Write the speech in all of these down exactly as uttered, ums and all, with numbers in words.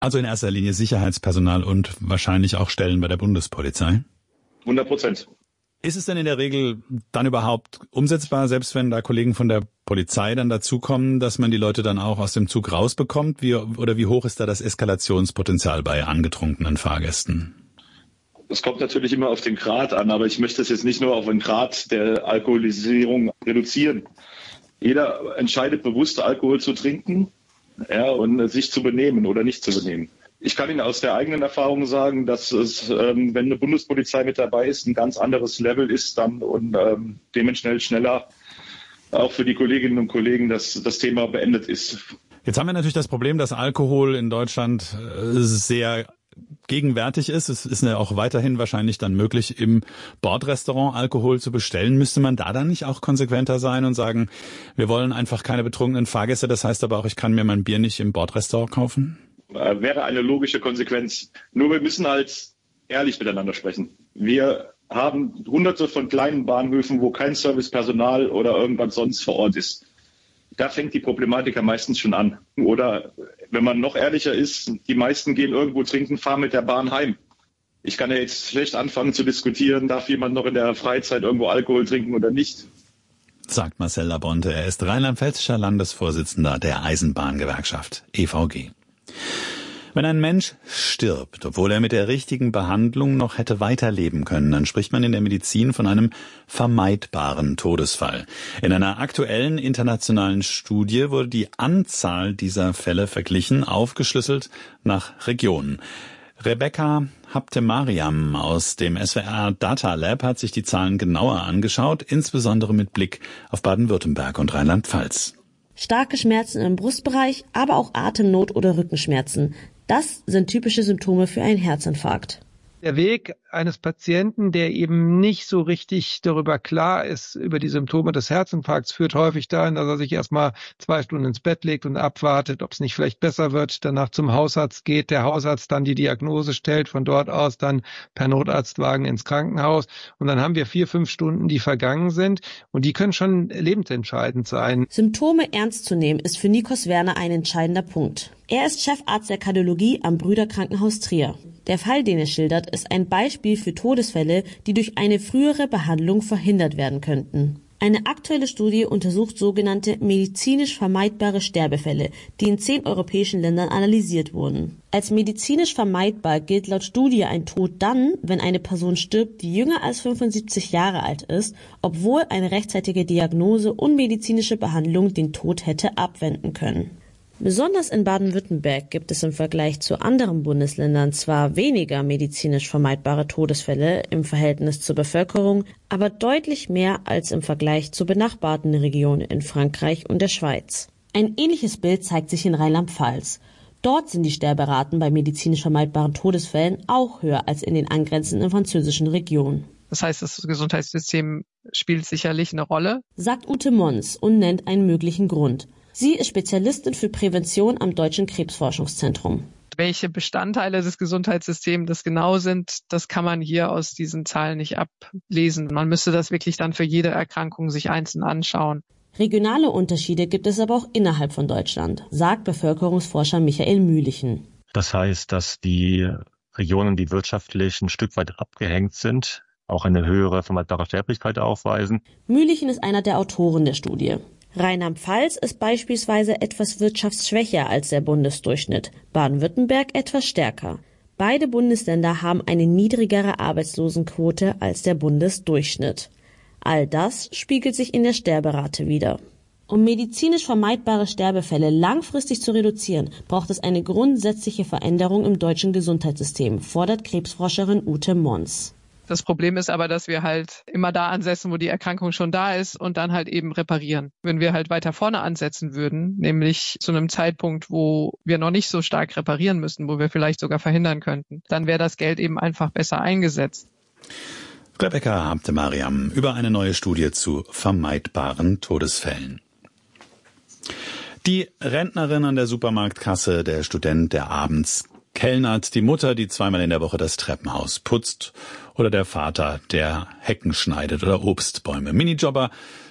Also in erster Linie Sicherheitspersonal und wahrscheinlich auch Stellen bei der Bundespolizei? hundert Prozent. Ist es denn in der Regel dann überhaupt umsetzbar, selbst wenn da Kollegen von der Polizei dann dazukommen, dass man die Leute dann auch aus dem Zug rausbekommt? Wie, oder wie hoch ist da das Eskalationspotenzial bei angetrunkenen Fahrgästen? Es kommt natürlich immer auf den Grad an, aber ich möchte es jetzt nicht nur auf den Grad der Alkoholisierung reduzieren. Jeder entscheidet bewusst, Alkohol zu trinken, ja, und sich zu benehmen oder nicht zu benehmen. Ich kann Ihnen aus der eigenen Erfahrung sagen, dass es, ähm, wenn eine Bundespolizei mit dabei ist, ein ganz anderes Level ist dann und ähm, dementsprechend schneller auch für die Kolleginnen und Kollegen, dass das Thema beendet ist. Jetzt haben wir natürlich das Problem, dass Alkohol in Deutschland sehr gegenwärtig ist. Es ist ja auch weiterhin wahrscheinlich dann möglich, im Bordrestaurant Alkohol zu bestellen. Müsste man da dann nicht auch konsequenter sein und sagen, wir wollen einfach keine betrunkenen Fahrgäste, das heißt aber auch, ich kann mir mein Bier nicht im Bordrestaurant kaufen? Wäre eine logische Konsequenz. Nur wir müssen halt ehrlich miteinander sprechen. Wir haben hunderte von kleinen Bahnhöfen, wo kein Servicepersonal oder irgendwas sonst vor Ort ist. Da fängt die Problematik ja meistens schon an. Oder wenn man noch ehrlicher ist, die meisten gehen irgendwo trinken, fahren mit der Bahn heim. Ich kann ja jetzt schlecht anfangen zu diskutieren, darf jemand noch in der Freizeit irgendwo Alkohol trinken oder nicht. Sagt Marcel Labonte, er ist rheinland-pfälzischer Landesvorsitzender der Eisenbahngewerkschaft E V G. Wenn ein Mensch stirbt, obwohl er mit der richtigen Behandlung noch hätte weiterleben können, dann spricht man in der Medizin von einem vermeidbaren Todesfall. In einer aktuellen internationalen Studie wurde die Anzahl dieser Fälle verglichen, aufgeschlüsselt nach Regionen. Rebecca Habtemariam aus dem S W R Data Lab hat sich die Zahlen genauer angeschaut, insbesondere mit Blick auf Baden-Württemberg und Rheinland-Pfalz. Starke Schmerzen im Brustbereich, aber auch Atemnot oder Rückenschmerzen. Das sind typische Symptome für einen Herzinfarkt. Der Weg eines Patienten, der eben nicht so richtig darüber klar ist, über die Symptome des Herzinfarkts, führt häufig dahin, dass er sich erstmal zwei Stunden ins Bett legt und abwartet, ob es nicht vielleicht besser wird, danach zum Hausarzt geht, der Hausarzt dann die Diagnose stellt, von dort aus dann per Notarztwagen ins Krankenhaus. Und dann haben wir vier, fünf Stunden, die vergangen sind und die können schon lebensentscheidend sein. Symptome ernst zu nehmen, ist für Nikos Werner ein entscheidender Punkt. Er ist Chefarzt der Kardiologie am Brüderkrankenhaus Trier. Der Fall, den er schildert, ist ein Beispiel für Todesfälle, die durch eine frühere Behandlung verhindert werden könnten. Eine aktuelle Studie untersucht sogenannte medizinisch vermeidbare Sterbefälle, die in zehn europäischen Ländern analysiert wurden. Als medizinisch vermeidbar gilt laut Studie ein Tod dann, wenn eine Person stirbt, die jünger als fünfundsiebzig Jahre alt ist, obwohl eine rechtzeitige Diagnose und medizinische Behandlung den Tod hätte abwenden können. Besonders in Baden-Württemberg gibt es im Vergleich zu anderen Bundesländern zwar weniger medizinisch vermeidbare Todesfälle im Verhältnis zur Bevölkerung, aber deutlich mehr als im Vergleich zu benachbarten Regionen in Frankreich und der Schweiz. Ein ähnliches Bild zeigt sich in Rheinland-Pfalz. Dort sind die Sterberaten bei medizinisch vermeidbaren Todesfällen auch höher als in den angrenzenden französischen Regionen. Das heißt, das Gesundheitssystem spielt sicherlich eine Rolle, sagt Ute Mons und nennt einen möglichen Grund. Sie ist Spezialistin für Prävention am Deutschen Krebsforschungszentrum. Welche Bestandteile des Gesundheitssystems das genau sind, das kann man hier aus diesen Zahlen nicht ablesen. Man müsste das wirklich dann für jede Erkrankung sich einzeln anschauen. Regionale Unterschiede gibt es aber auch innerhalb von Deutschland, sagt Bevölkerungsforscher Michael Mühlichen. Das heißt, dass die Regionen, die wirtschaftlich ein Stück weit abgehängt sind, auch eine höhere vermeidbare Sterblichkeit aufweisen. Mühlichen ist einer der Autoren der Studie. Rheinland-Pfalz ist beispielsweise etwas wirtschaftsschwächer als der Bundesdurchschnitt, Baden-Württemberg etwas stärker. Beide Bundesländer haben eine niedrigere Arbeitslosenquote als der Bundesdurchschnitt. All das spiegelt sich in der Sterberate wider. Um medizinisch vermeidbare Sterbefälle langfristig zu reduzieren, braucht es eine grundsätzliche Veränderung im deutschen Gesundheitssystem, fordert Krebsforscherin Ute Mons. Das Problem ist aber, dass wir halt immer da ansetzen, wo die Erkrankung schon da ist und dann halt eben reparieren. Wenn wir halt weiter vorne ansetzen würden, nämlich zu einem Zeitpunkt, wo wir noch nicht so stark reparieren müssen, wo wir vielleicht sogar verhindern könnten, dann wäre das Geld eben einfach besser eingesetzt. Rebecca Habtemariam über eine neue Studie zu vermeidbaren Todesfällen. Die Rentnerin an der Supermarktkasse, der Student, der abends kellnert, die Mutter, die zweimal in der Woche das Treppenhaus putzt oder der Vater, der Hecken schneidet oder Obstbäume. Minijobber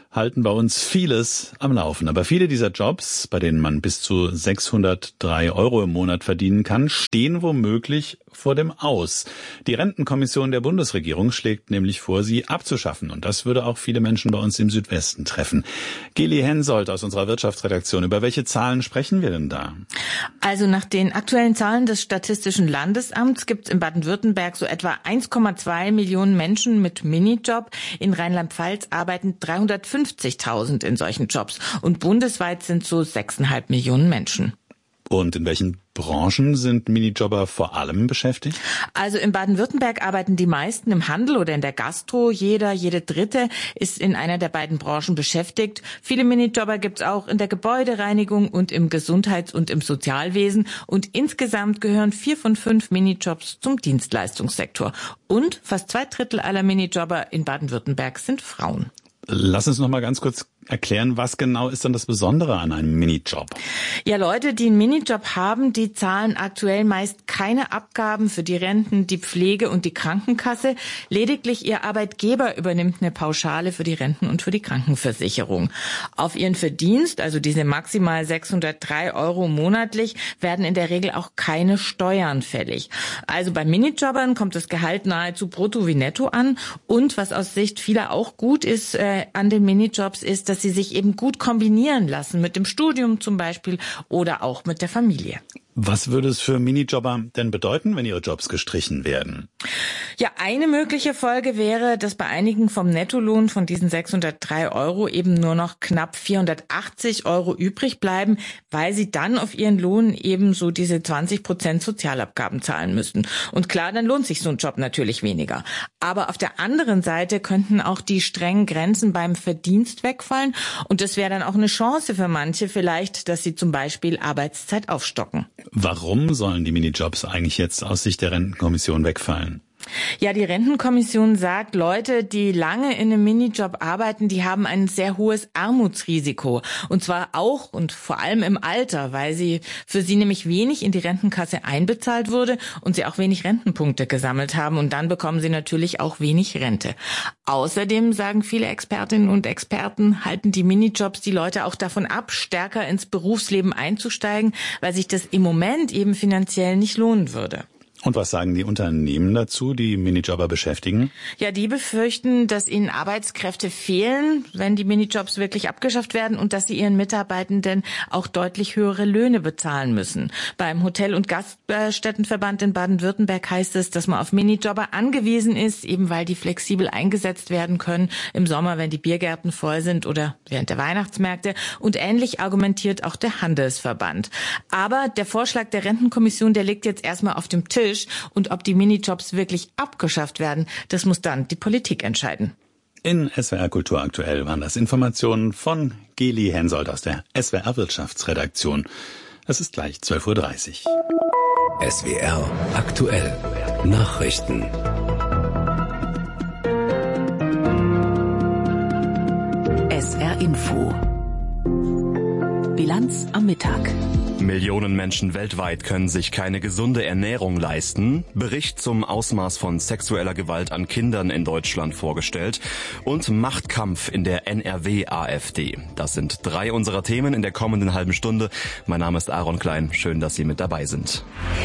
halten bei uns vieles am Laufen. Aber viele dieser Jobs, bei denen man bis zu sechshundertdrei Euro im Monat verdienen kann, stehen womöglich vor dem Aus. Die Rentenkommission der Bundesregierung schlägt nämlich vor, sie abzuschaffen. Und das würde auch viele Menschen bei uns im Südwesten treffen. Geli Hensoldt aus unserer Wirtschaftsredaktion, über welche Zahlen sprechen wir denn da? Also nach den aktuellen Zahlen des Statistischen Landesamts gibt es in Baden-Württemberg so etwa eins Komma zwei Millionen Menschen mit Minijob. In Rheinland-Pfalz arbeiten dreihundertfünfzigtausend in solchen Jobs. Und bundesweit sind so sechseinhalb Millionen Menschen. Und in welchen Branchen sind Minijobber vor allem beschäftigt? Also in Baden-Württemberg arbeiten die meisten im Handel oder in der Gastro. Jeder, jede Dritte ist in einer der beiden Branchen beschäftigt. Viele Minijobber gibt's auch in der Gebäudereinigung und im Gesundheits- und im Sozialwesen. Und insgesamt gehören vier von fünf Minijobs zum Dienstleistungssektor. Und fast zwei Drittel aller Minijobber in Baden-Württemberg sind Frauen. Lass uns noch mal ganz kurz erklären, was genau ist denn das Besondere an einem Minijob? Ja, Leute, die einen Minijob haben, die zahlen aktuell meist keine Abgaben für die Renten, die Pflege und die Krankenkasse. Lediglich ihr Arbeitgeber übernimmt eine Pauschale für die Renten und für die Krankenversicherung. Auf ihren Verdienst, also diese maximal sechshundertdrei Euro monatlich, werden in der Regel auch keine Steuern fällig. Also bei Minijobbern kommt das Gehalt nahezu brutto wie netto an. Und was aus Sicht vieler auch gut ist äh, an den Minijobs, ist, dass sie sich eben gut kombinieren lassen mit dem Studium zum Beispiel oder auch mit der Familie. Was würde es für Minijobber denn bedeuten, wenn ihre Jobs gestrichen werden? Ja, eine mögliche Folge wäre, dass bei einigen vom Nettolohn von diesen sechshundertdrei Euro eben nur noch knapp vierhundertachtzig Euro übrig bleiben, weil sie dann auf ihren Lohn eben so diese zwanzig Prozent Sozialabgaben zahlen müssten. Und klar, dann lohnt sich so ein Job natürlich weniger. Aber auf der anderen Seite könnten auch die strengen Grenzen beim Verdienst wegfallen. Und das wäre dann auch eine Chance für manche vielleicht, dass sie zum Beispiel Arbeitszeit aufstocken. Warum sollen die Minijobs eigentlich jetzt aus Sicht der Rentenkommission wegfallen? Ja, die Rentenkommission sagt, Leute, die lange in einem Minijob arbeiten, die haben ein sehr hohes Armutsrisiko. Und zwar auch und vor allem im Alter, weil sie für sie nämlich wenig in die Rentenkasse einbezahlt wurde und sie auch wenig Rentenpunkte gesammelt haben. Und dann bekommen sie natürlich auch wenig Rente. Außerdem, sagen viele Expertinnen und Experten, halten die Minijobs die Leute auch davon ab, stärker ins Berufsleben einzusteigen, weil sich das im Moment eben finanziell nicht lohnen würde. Und was sagen die Unternehmen dazu, die Minijobber beschäftigen? Ja, die befürchten, dass ihnen Arbeitskräfte fehlen, wenn die Minijobs wirklich abgeschafft werden und dass sie ihren Mitarbeitenden auch deutlich höhere Löhne bezahlen müssen. Beim Hotel- und Gaststättenverband in Baden-Württemberg heißt es, dass man auf Minijobber angewiesen ist, eben weil die flexibel eingesetzt werden können im Sommer, wenn die Biergärten voll sind oder während der Weihnachtsmärkte. Und ähnlich argumentiert auch der Handelsverband. Aber der Vorschlag der Rentenkommission, der liegt jetzt erstmal auf dem Tisch. Und ob die Minijobs wirklich abgeschafft werden, das muss dann die Politik entscheiden. In S W R Kultur aktuell waren das Informationen von Geli Hensoldt aus der S W R Wirtschaftsredaktion. Es ist gleich zwölf Uhr dreißig. S W R aktuell Nachrichten. S R Info. Bilanz am Mittag. Millionen Menschen weltweit können sich keine gesunde Ernährung leisten. Bericht zum Ausmaß von sexueller Gewalt an Kindern in Deutschland vorgestellt. Und Machtkampf in der N R W-A f D. Das sind drei unserer Themen in der kommenden halben Stunde. Mein Name ist Aaron Klein. Schön, dass Sie mit dabei sind.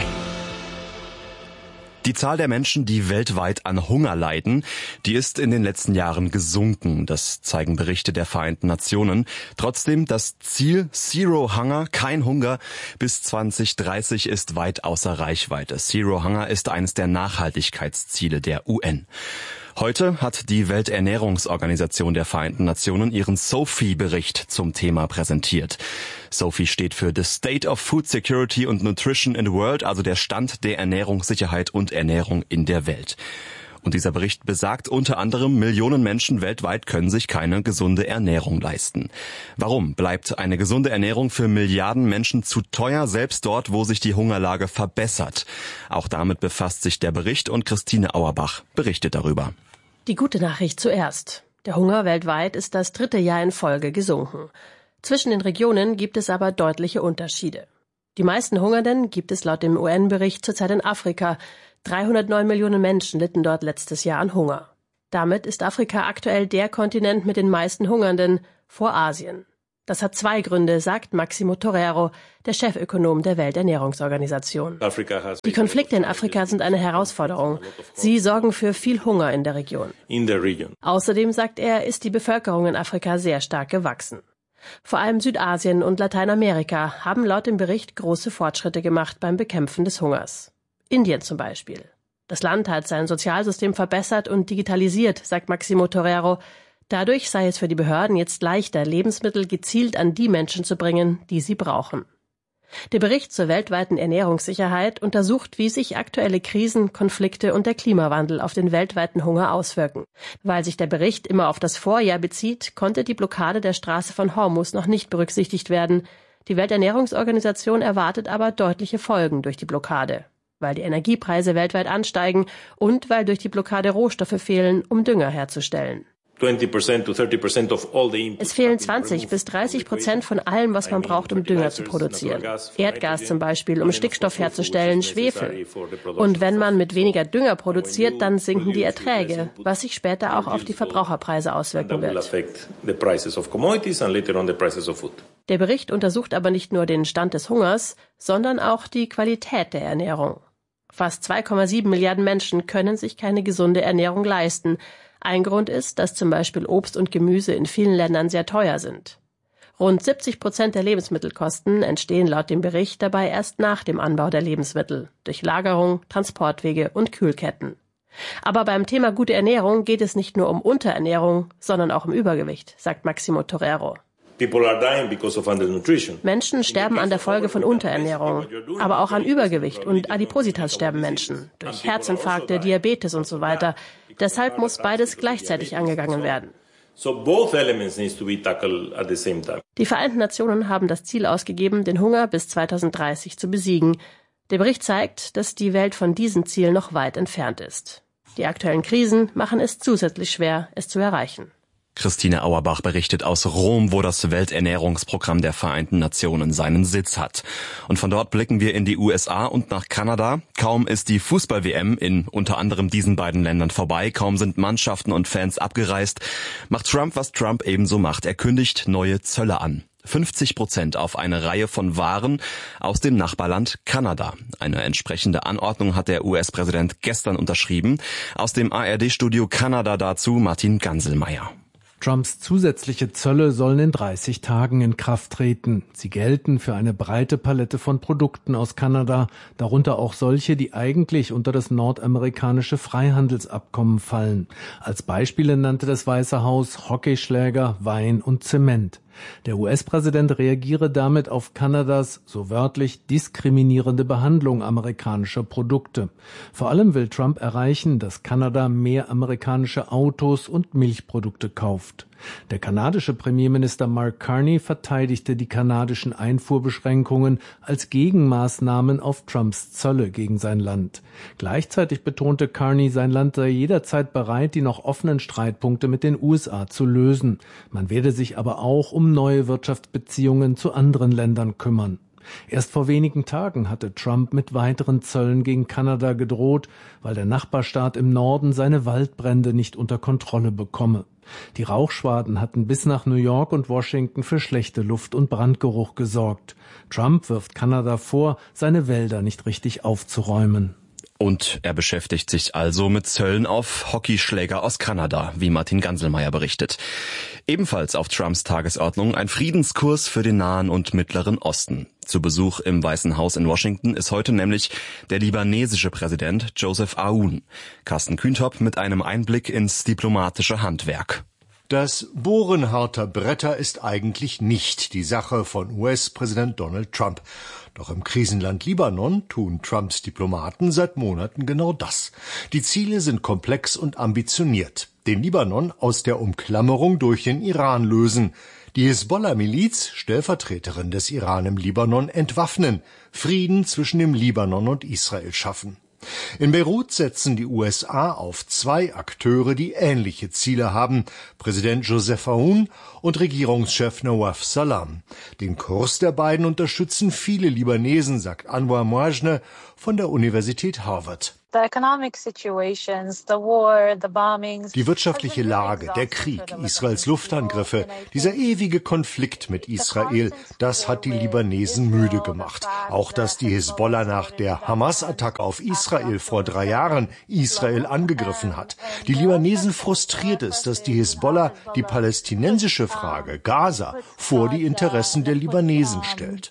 Die Zahl der Menschen, die weltweit an Hunger leiden, die ist in den letzten Jahren gesunken. Das zeigen Berichte der Vereinten Nationen. Trotzdem, das Ziel Zero Hunger, kein Hunger, bis zwanzig dreißig ist weit außer Reichweite. Zero Hunger ist eines der Nachhaltigkeitsziele der U N. Heute hat die Welternährungsorganisation der Vereinten Nationen ihren SOFI-Bericht zum Thema präsentiert. SOFI steht für The State of Food Security and Nutrition in the World, also der Stand der Ernährungssicherheit und Ernährung in der Welt. Und dieser Bericht besagt unter anderem, Millionen Menschen weltweit können sich keine gesunde Ernährung leisten. Warum bleibt eine gesunde Ernährung für Milliarden Menschen zu teuer, selbst dort, wo sich die Hungerlage verbessert? Auch damit befasst sich der Bericht und Christine Auerbach berichtet darüber. Die gute Nachricht zuerst. Der Hunger weltweit ist das dritte Jahr in Folge gesunken. Zwischen den Regionen gibt es aber deutliche Unterschiede. Die meisten Hungernden gibt es laut dem U N-Bericht zurzeit in Afrika. dreihundertneun Millionen Menschen litten dort letztes Jahr an Hunger. Damit ist Afrika aktuell der Kontinent mit den meisten Hungernden, vor Asien. Das hat zwei Gründe, sagt Maximo Torero, der Chefökonom der Welternährungsorganisation. Die Konflikte in Afrika sind eine Herausforderung. Sie sorgen für viel Hunger in der Region. Außerdem, sagt er, ist die Bevölkerung in Afrika sehr stark gewachsen. Vor allem Südasien und Lateinamerika haben laut dem Bericht große Fortschritte gemacht beim Bekämpfen des Hungers. Indien zum Beispiel. Das Land hat sein Sozialsystem verbessert und digitalisiert, sagt Maximo Torero. Dadurch sei es für die Behörden jetzt leichter, Lebensmittel gezielt an die Menschen zu bringen, die sie brauchen. Der Bericht zur weltweiten Ernährungssicherheit untersucht, wie sich aktuelle Krisen, Konflikte und der Klimawandel auf den weltweiten Hunger auswirken. Weil sich der Bericht immer auf das Vorjahr bezieht, konnte die Blockade der Straße von Hormuz noch nicht berücksichtigt werden. Die Welternährungsorganisation erwartet aber deutliche Folgen durch die Blockade, weil die Energiepreise weltweit ansteigen und weil durch die Blockade Rohstoffe fehlen, um Dünger herzustellen. Es fehlen zwanzig bis dreißig Prozent von allem, was man braucht, um Dünger zu produzieren. Erdgas zum Beispiel, um Stickstoff herzustellen, Schwefel. Und wenn man mit weniger Dünger produziert, dann sinken die Erträge, was sich später auch auf die Verbraucherpreise auswirken wird. Der Bericht untersucht aber nicht nur den Stand des Hungers, sondern auch die Qualität der Ernährung. Fast zwei Komma sieben Milliarden Menschen können sich keine gesunde Ernährung leisten. Ein Grund ist, dass zum Beispiel Obst und Gemüse in vielen Ländern sehr teuer sind. Rund siebzig Prozent der Lebensmittelkosten entstehen laut dem Bericht dabei erst nach dem Anbau der Lebensmittel, durch Lagerung, Transportwege und Kühlketten. Aber beim Thema gute Ernährung geht es nicht nur um Unterernährung, sondern auch um Übergewicht, sagt Maximo Torero. Menschen sterben an der Folge von Unterernährung, aber auch an Übergewicht und Adipositas sterben Menschen, durch Herzinfarkte, Diabetes und so weiter. Deshalb muss beides gleichzeitig angegangen werden. Die Vereinten Nationen haben das Ziel ausgegeben, den Hunger bis zweitausenddreißig zu besiegen. Der Bericht zeigt, dass die Welt von diesem Ziel noch weit entfernt ist. Die aktuellen Krisen machen es zusätzlich schwer, es zu erreichen. Christine Auerbach berichtet aus Rom, wo das Welternährungsprogramm der Vereinten Nationen seinen Sitz hat. Und von dort blicken wir in die U S A und nach Kanada. Kaum ist die Fußball-W M in unter anderem diesen beiden Ländern vorbei, kaum sind Mannschaften und Fans abgereist, macht Trump, was Trump ebenso macht. Er kündigt neue Zölle an. fünfzig Prozent auf eine Reihe von Waren aus dem Nachbarland Kanada. Eine entsprechende Anordnung hat der U S-Präsident gestern unterschrieben. Aus dem A R D-Studio Kanada dazu Martin Ganselmeier. Trumps zusätzliche Zölle sollen in dreißig Tagen in Kraft treten. Sie gelten für eine breite Palette von Produkten aus Kanada, darunter auch solche, die eigentlich unter das nordamerikanische Freihandelsabkommen fallen. Als Beispiele nannte das Weiße Haus Hockeyschläger, Wein und Zement. Der U S-Präsident reagiere damit auf Kanadas, so wörtlich, diskriminierende Behandlung amerikanischer Produkte. Vor allem will Trump erreichen, dass Kanada mehr amerikanische Autos und Milchprodukte kauft. Der kanadische Premierminister Mark Carney verteidigte die kanadischen Einfuhrbeschränkungen als Gegenmaßnahmen auf Trumps Zölle gegen sein Land. Gleichzeitig betonte Carney, sein Land sei jederzeit bereit, die noch offenen Streitpunkte mit den U S A zu lösen. Man werde sich aber auch um neue Wirtschaftsbeziehungen zu anderen Ländern kümmern. Erst vor wenigen Tagen hatte Trump mit weiteren Zöllen gegen Kanada gedroht, weil der Nachbarstaat im Norden seine Waldbrände nicht unter Kontrolle bekomme. Die Rauchschwaden hatten bis nach New York und Washington für schlechte Luft und Brandgeruch gesorgt. Trump wirft Kanada vor, seine Wälder nicht richtig aufzuräumen. Und er beschäftigt sich also mit Zöllen auf Hockeyschläger aus Kanada, wie Martin Ganselmeier berichtet. Ebenfalls auf Trumps Tagesordnung ein Friedenskurs für den Nahen und Mittleren Osten. Zu Besuch im Weißen Haus in Washington ist heute nämlich der libanesische Präsident Joseph Aoun. Carsten Kühntop mit einem Einblick ins diplomatische Handwerk. Das Bohren harter Bretter ist eigentlich nicht die Sache von U S-Präsident Donald Trump. Doch im Krisenland Libanon tun Trumps Diplomaten seit Monaten genau das. Die Ziele sind komplex und ambitioniert. Den Libanon aus der Umklammerung durch den Iran lösen. Die Hisbollah-Miliz, Stellvertreterin des Iran im Libanon, entwaffnen. Frieden zwischen dem Libanon und Israel schaffen. In Beirut setzen die U S A auf zwei Akteure, die ähnliche Ziele haben, Präsident Joseph Aoun und Regierungschef Nawaf Salam. Den Kurs der beiden unterstützen viele Libanesen, sagt Anwar Mouajne von der Universität Harvard. Die wirtschaftliche Lage, der Krieg, Israels Luftangriffe, dieser ewige Konflikt mit Israel, das hat die Libanesen müde gemacht. Auch dass die Hisbollah nach der Hamas-Attacke auf Israel vor drei Jahren Israel angegriffen hat. Die Libanesen frustriert es, dass die Hisbollah die palästinensische Frage, Gaza, vor die Interessen der Libanesen stellt.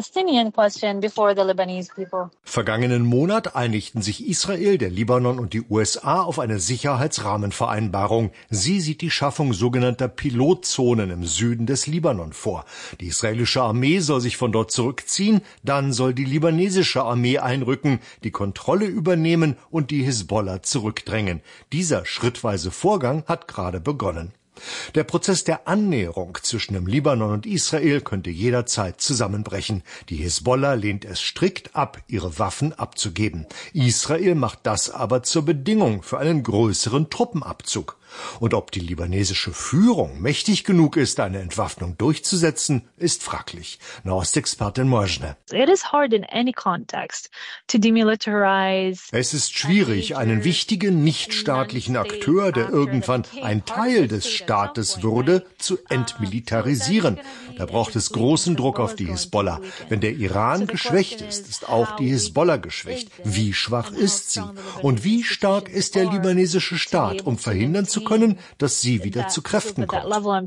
Vergangenen Monat einigten sich Israel, der Libanon und die U S A auf eine Sicherheitsrahmenvereinbarung. Sie sieht die Schaffung sogenannter Pilotzonen im Süden des Libanon vor. Die israelische Armee soll sich von dort zurückziehen, dann soll die libanesische Armee einrücken, die Kontrolle übernehmen und die Hisbollah zurückdrängen. Dieser schrittweise Vorgang hat gerade begonnen. Der Prozess der Annäherung zwischen dem Libanon und Israel könnte jederzeit zusammenbrechen. Die Hisbollah lehnt es strikt ab, ihre Waffen abzugeben. Israel macht das aber zur Bedingung für einen größeren Truppenabzug. Und ob die libanesische Führung mächtig genug ist, eine Entwaffnung durchzusetzen, ist fraglich. Nahostexpertin Mojne. Es ist schwierig, einen wichtigen nichtstaatlichen Akteur, der irgendwann ein Teil des Staates wurde, zu entmilitarisieren. Da braucht es großen Druck auf die Hisbollah. Wenn der Iran geschwächt ist, ist auch die Hisbollah geschwächt. Wie schwach ist sie? Und wie stark ist der libanesische Staat, um verhindern zu können, dass sie wieder zu Kräften kommt?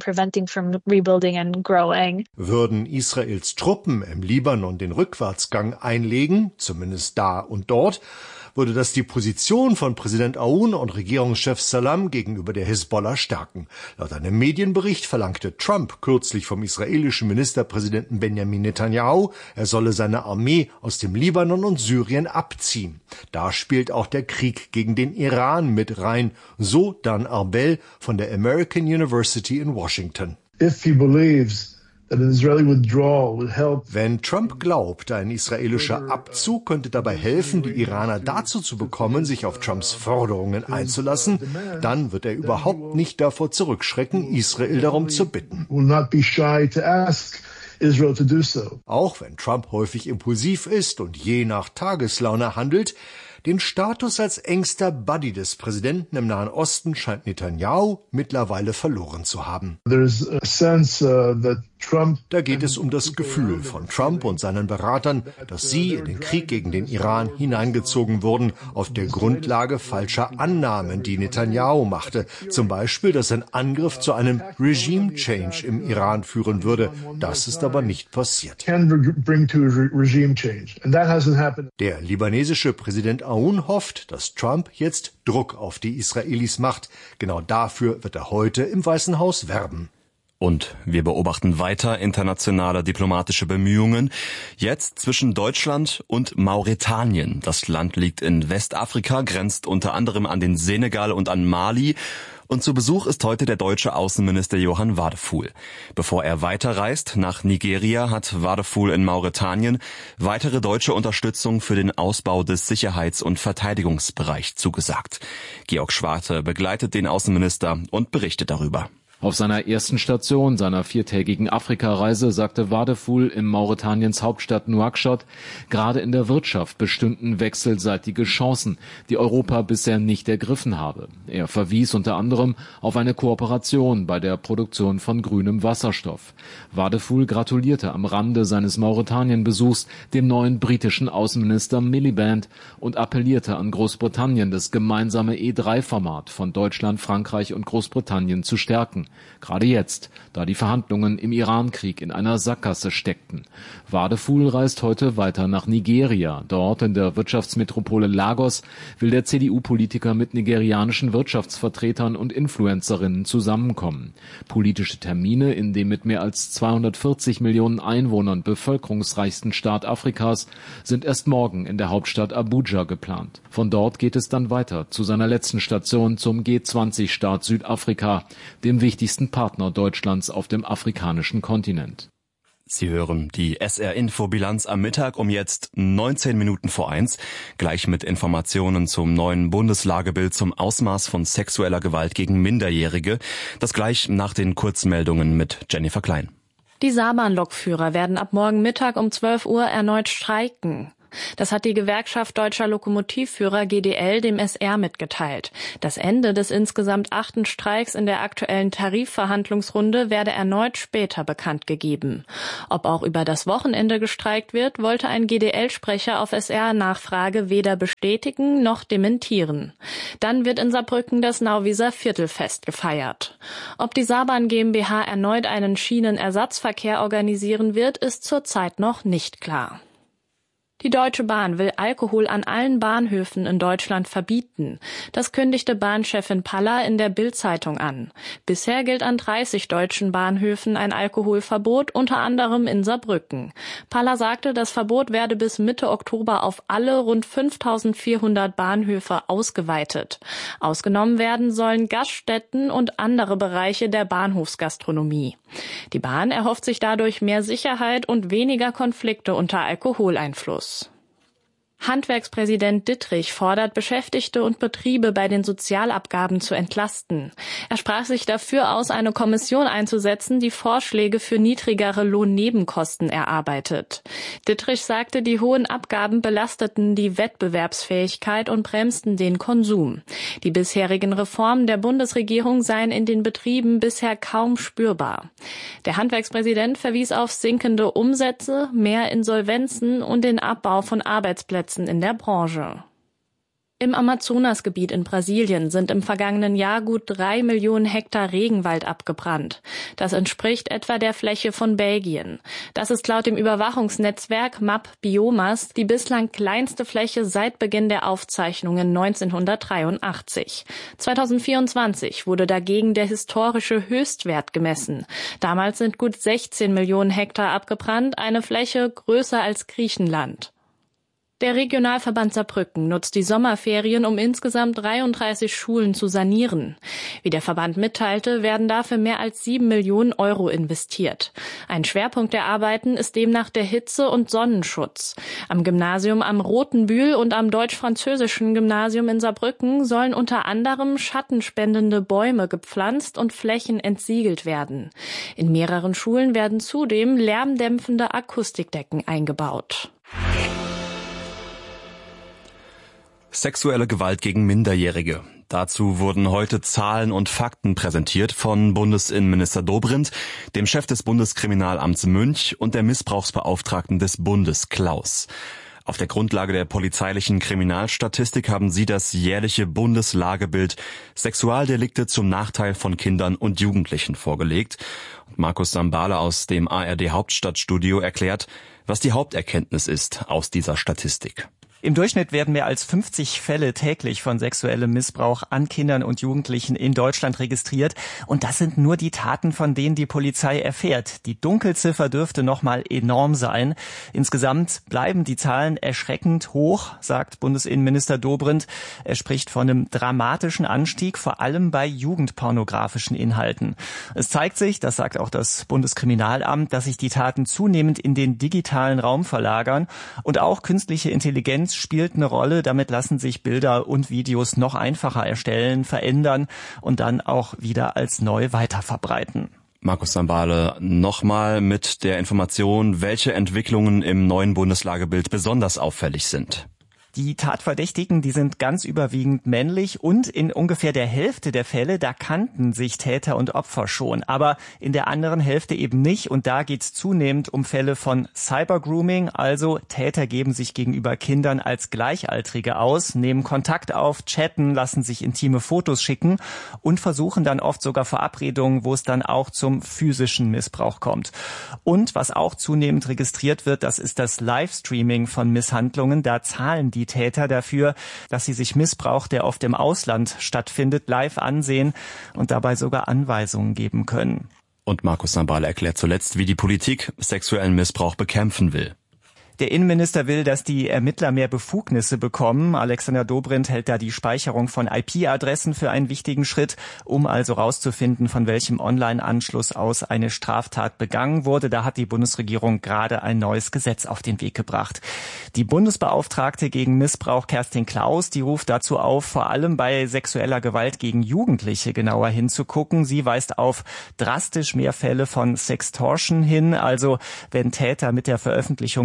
Würden Israels Truppen im Libanon den Rückwärtsgang einlegen, zumindest da und dort, würde das die Position von Präsident Aoun und Regierungschef Salam gegenüber der Hisbollah stärken. Laut einem Medienbericht verlangte Trump kürzlich vom israelischen Ministerpräsidenten Benjamin Netanyahu, er solle seine Armee aus dem Libanon und Syrien abziehen. Da spielt auch der Krieg gegen den Iran mit rein, so Dan Arbel von der American University in Washington. If he believes Wenn Trump glaubt, ein israelischer Abzug könnte dabei helfen, die Iraner dazu zu bekommen, sich auf Trumps Forderungen einzulassen, dann wird er überhaupt nicht davor zurückschrecken, Israel darum zu bitten. Auch wenn Trump häufig impulsiv ist und je nach Tageslaune handelt, den Status als engster Buddy des Präsidenten im Nahen Osten scheint Netanyahu mittlerweile verloren zu haben. Da geht es um das Gefühl von Trump und seinen Beratern, dass sie in den Krieg gegen den Iran hineingezogen wurden, auf der Grundlage falscher Annahmen, die Netanyahu machte. Zum Beispiel, dass ein Angriff zu einem Regime Change im Iran führen würde. Das ist aber nicht passiert. Der libanesische Präsident Aoun hofft, dass Trump jetzt Druck auf die Israelis macht. Genau dafür wird er heute im Weißen Haus werben. Und wir beobachten weiter internationale diplomatische Bemühungen. Jetzt zwischen Deutschland und Mauretanien. Das Land liegt in Westafrika, grenzt unter anderem an den Senegal und an Mali. Und zu Besuch ist heute der deutsche Außenminister Johann Wadephul. Bevor er weiterreist nach Nigeria, hat Wadephul in Mauretanien weitere deutsche Unterstützung für den Ausbau des Sicherheits- und Verteidigungsbereichs zugesagt. Georg Schwarte begleitet den Außenminister und berichtet darüber. Auf seiner ersten Station seiner viertägigen Afrikareise sagte Wadephul in Mauretaniens Hauptstadt Nouakchott, gerade in der Wirtschaft bestünden wechselseitige Chancen, die Europa bisher nicht ergriffen habe. Er verwies unter anderem auf eine Kooperation bei der Produktion von grünem Wasserstoff. Wadephul gratulierte am Rande seines Mauretanien-Besuchs dem neuen britischen Außenminister Miliband und appellierte an Großbritannien, das gemeinsame E drei Format von Deutschland, Frankreich und Großbritannien zu stärken. Gerade jetzt, da die Verhandlungen im Iran-Krieg in einer Sackgasse steckten. Wadephul reist heute weiter nach Nigeria. Dort in der Wirtschaftsmetropole Lagos will der C D U-Politiker mit nigerianischen Wirtschaftsvertretern und Influencerinnen zusammenkommen. Politische Termine in dem mit mehr als zweihundertvierzig Millionen Einwohnern bevölkerungsreichsten Staat Afrikas sind erst morgen in der Hauptstadt Abuja geplant. Von dort geht es dann weiter zu seiner letzten Station zum G zwanzig Staat Südafrika, dem wichtigsten Partner Deutschlands auf dem afrikanischen Kontinent. Sie hören die S R-Info-Bilanz am Mittag um jetzt neunzehn Minuten vor eins. Gleich mit Informationen zum neuen Bundeslagebild zum Ausmaß von sexueller Gewalt gegen Minderjährige. Das gleich nach den Kurzmeldungen mit Jennifer Klein. Die Saarbahnlokführer werden ab morgen Mittag um zwölf Uhr erneut streiken. Das hat die Gewerkschaft Deutscher Lokomotivführer G D L dem S R mitgeteilt. Das Ende des insgesamt achten Streiks in der aktuellen Tarifverhandlungsrunde werde erneut später bekannt gegeben. Ob auch über das Wochenende gestreikt wird, wollte ein G D L-Sprecher auf S R-Nachfrage weder bestätigen noch dementieren. Dann wird in Saarbrücken das Nauwieser Viertelfest gefeiert. Ob die Saarbahn GmbH erneut einen Schienenersatzverkehr organisieren wird, ist zurzeit noch nicht klar. Die Deutsche Bahn will Alkohol an allen Bahnhöfen in Deutschland verbieten. Das kündigte Bahnchefin Paller in der Bild-Zeitung an. Bisher gilt an dreißig deutschen Bahnhöfen ein Alkoholverbot, unter anderem in Saarbrücken. Paller sagte, das Verbot werde bis Mitte Oktober auf alle rund fünftausendvierhundert Bahnhöfe ausgeweitet. Ausgenommen werden sollen Gaststätten und andere Bereiche der Bahnhofsgastronomie. Die Bahn erhofft sich dadurch mehr Sicherheit und weniger Konflikte unter Alkoholeinfluss. Handwerkspräsident Dittrich fordert Beschäftigte und Betriebe bei den Sozialabgaben zu entlasten. Er sprach sich dafür aus, eine Kommission einzusetzen, die Vorschläge für niedrigere Lohnnebenkosten erarbeitet. Dittrich sagte, die hohen Abgaben belasteten die Wettbewerbsfähigkeit und bremsten den Konsum. Die bisherigen Reformen der Bundesregierung seien in den Betrieben bisher kaum spürbar. Der Handwerkspräsident verwies auf sinkende Umsätze, mehr Insolvenzen und den Abbau von Arbeitsplätzen in der Branche. Im Amazonasgebiet in Brasilien sind im vergangenen Jahr gut drei Millionen Hektar Regenwald abgebrannt. Das entspricht etwa der Fläche von Belgien. Das ist laut dem Überwachungsnetzwerk M A P Biomas die bislang kleinste Fläche seit Beginn der Aufzeichnungen neunzehnhundertdreiundachtzig. zweitausendvierundzwanzig wurde dagegen der historische Höchstwert gemessen. Damals sind gut sechzehn Millionen Hektar abgebrannt, eine Fläche größer als Griechenland. Der Regionalverband Saarbrücken nutzt die Sommerferien, um insgesamt dreiunddreißig Schulen zu sanieren. Wie der Verband mitteilte, werden dafür mehr als sieben Millionen Euro investiert. Ein Schwerpunkt der Arbeiten ist demnach der Hitze- und Sonnenschutz. Am Gymnasium am Rotenbühl und am deutsch-französischen Gymnasium in Saarbrücken sollen unter anderem schattenspendende Bäume gepflanzt und Flächen entsiegelt werden. In mehreren Schulen werden zudem lärmdämpfende Akustikdecken eingebaut. Sexuelle Gewalt gegen Minderjährige. Dazu wurden heute Zahlen und Fakten präsentiert von Bundesinnenminister Dobrindt, dem Chef des Bundeskriminalamts Münch und der Missbrauchsbeauftragten des Bundes Klaus. Auf der Grundlage der polizeilichen Kriminalstatistik haben sie das jährliche Bundeslagebild Sexualdelikte zum Nachteil von Kindern und Jugendlichen vorgelegt. Markus Sambale aus dem A R D Hauptstadtstudio erklärt, was die Haupterkenntnis ist aus dieser Statistik. Im Durchschnitt werden mehr als fünfzig Fälle täglich von sexuellem Missbrauch an Kindern und Jugendlichen in Deutschland registriert. Und das sind nur die Taten, von denen die Polizei erfährt. Die Dunkelziffer dürfte noch mal enorm sein. Insgesamt bleiben die Zahlen erschreckend hoch, sagt Bundesinnenminister Dobrindt. Er spricht von einem dramatischen Anstieg, vor allem bei jugendpornografischen Inhalten. Es zeigt sich, das sagt auch das Bundeskriminalamt, dass sich die Taten zunehmend in den digitalen Raum verlagern und auch künstliche Intelligenz spielt eine Rolle. Damit lassen sich Bilder und Videos noch einfacher erstellen, verändern und dann auch wieder als neu weiterverbreiten. Markus Sambale nochmal mit der Information, welche Entwicklungen im neuen Bundeslagebild besonders auffällig sind. Die Tatverdächtigen, die sind ganz überwiegend männlich und in ungefähr der Hälfte der Fälle, da kannten sich Täter und Opfer schon, aber in der anderen Hälfte eben nicht und da geht's zunehmend um Fälle von Cybergrooming, also Täter geben sich gegenüber Kindern als Gleichaltrige aus, nehmen Kontakt auf, chatten, lassen sich intime Fotos schicken und versuchen dann oft sogar Verabredungen, wo es dann auch zum physischen Missbrauch kommt. Und was auch zunehmend registriert wird, das ist das Livestreaming von Misshandlungen, da zahlen die Täter dafür, dass sie sich Missbrauch, der oft im Ausland stattfindet, live ansehen und dabei sogar Anweisungen geben können. Und Markus Sambale erklärt zuletzt, wie die Politik sexuellen Missbrauch bekämpfen will. Der Innenminister will, dass die Ermittler mehr Befugnisse bekommen. Alexander Dobrindt hält da die Speicherung von I P-Adressen für einen wichtigen Schritt, um also rauszufinden, von welchem Online-Anschluss aus eine Straftat begangen wurde. Da hat die Bundesregierung gerade ein neues Gesetz auf den Weg gebracht. Die Bundesbeauftragte gegen Missbrauch Kerstin Klaus, die ruft dazu auf, vor allem bei sexueller Gewalt gegen Jugendliche genauer hinzugucken. Sie weist auf drastisch mehr Fälle von Sextortion hin, also wenn Täter mit der Veröffentlichung von intimen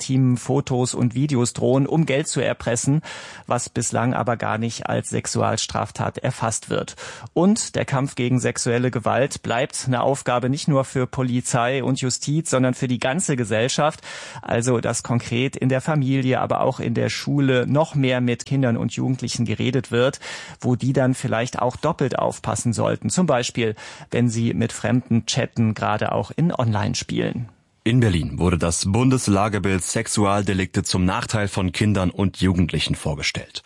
intimen Fotos und Videos drohen, um Geld zu erpressen, was bislang aber gar nicht als Sexualstraftat erfasst wird. Und der Kampf gegen sexuelle Gewalt bleibt eine Aufgabe nicht nur für Polizei und Justiz, sondern für die ganze Gesellschaft. Also, dass konkret in der Familie, aber auch in der Schule noch mehr mit Kindern und Jugendlichen geredet wird, wo die dann vielleicht auch doppelt aufpassen sollten. Zum Beispiel, wenn sie mit Fremden chatten, gerade auch in Online-Spielen. In Berlin wurde das Bundeslagebild Sexualdelikte zum Nachteil von Kindern und Jugendlichen vorgestellt.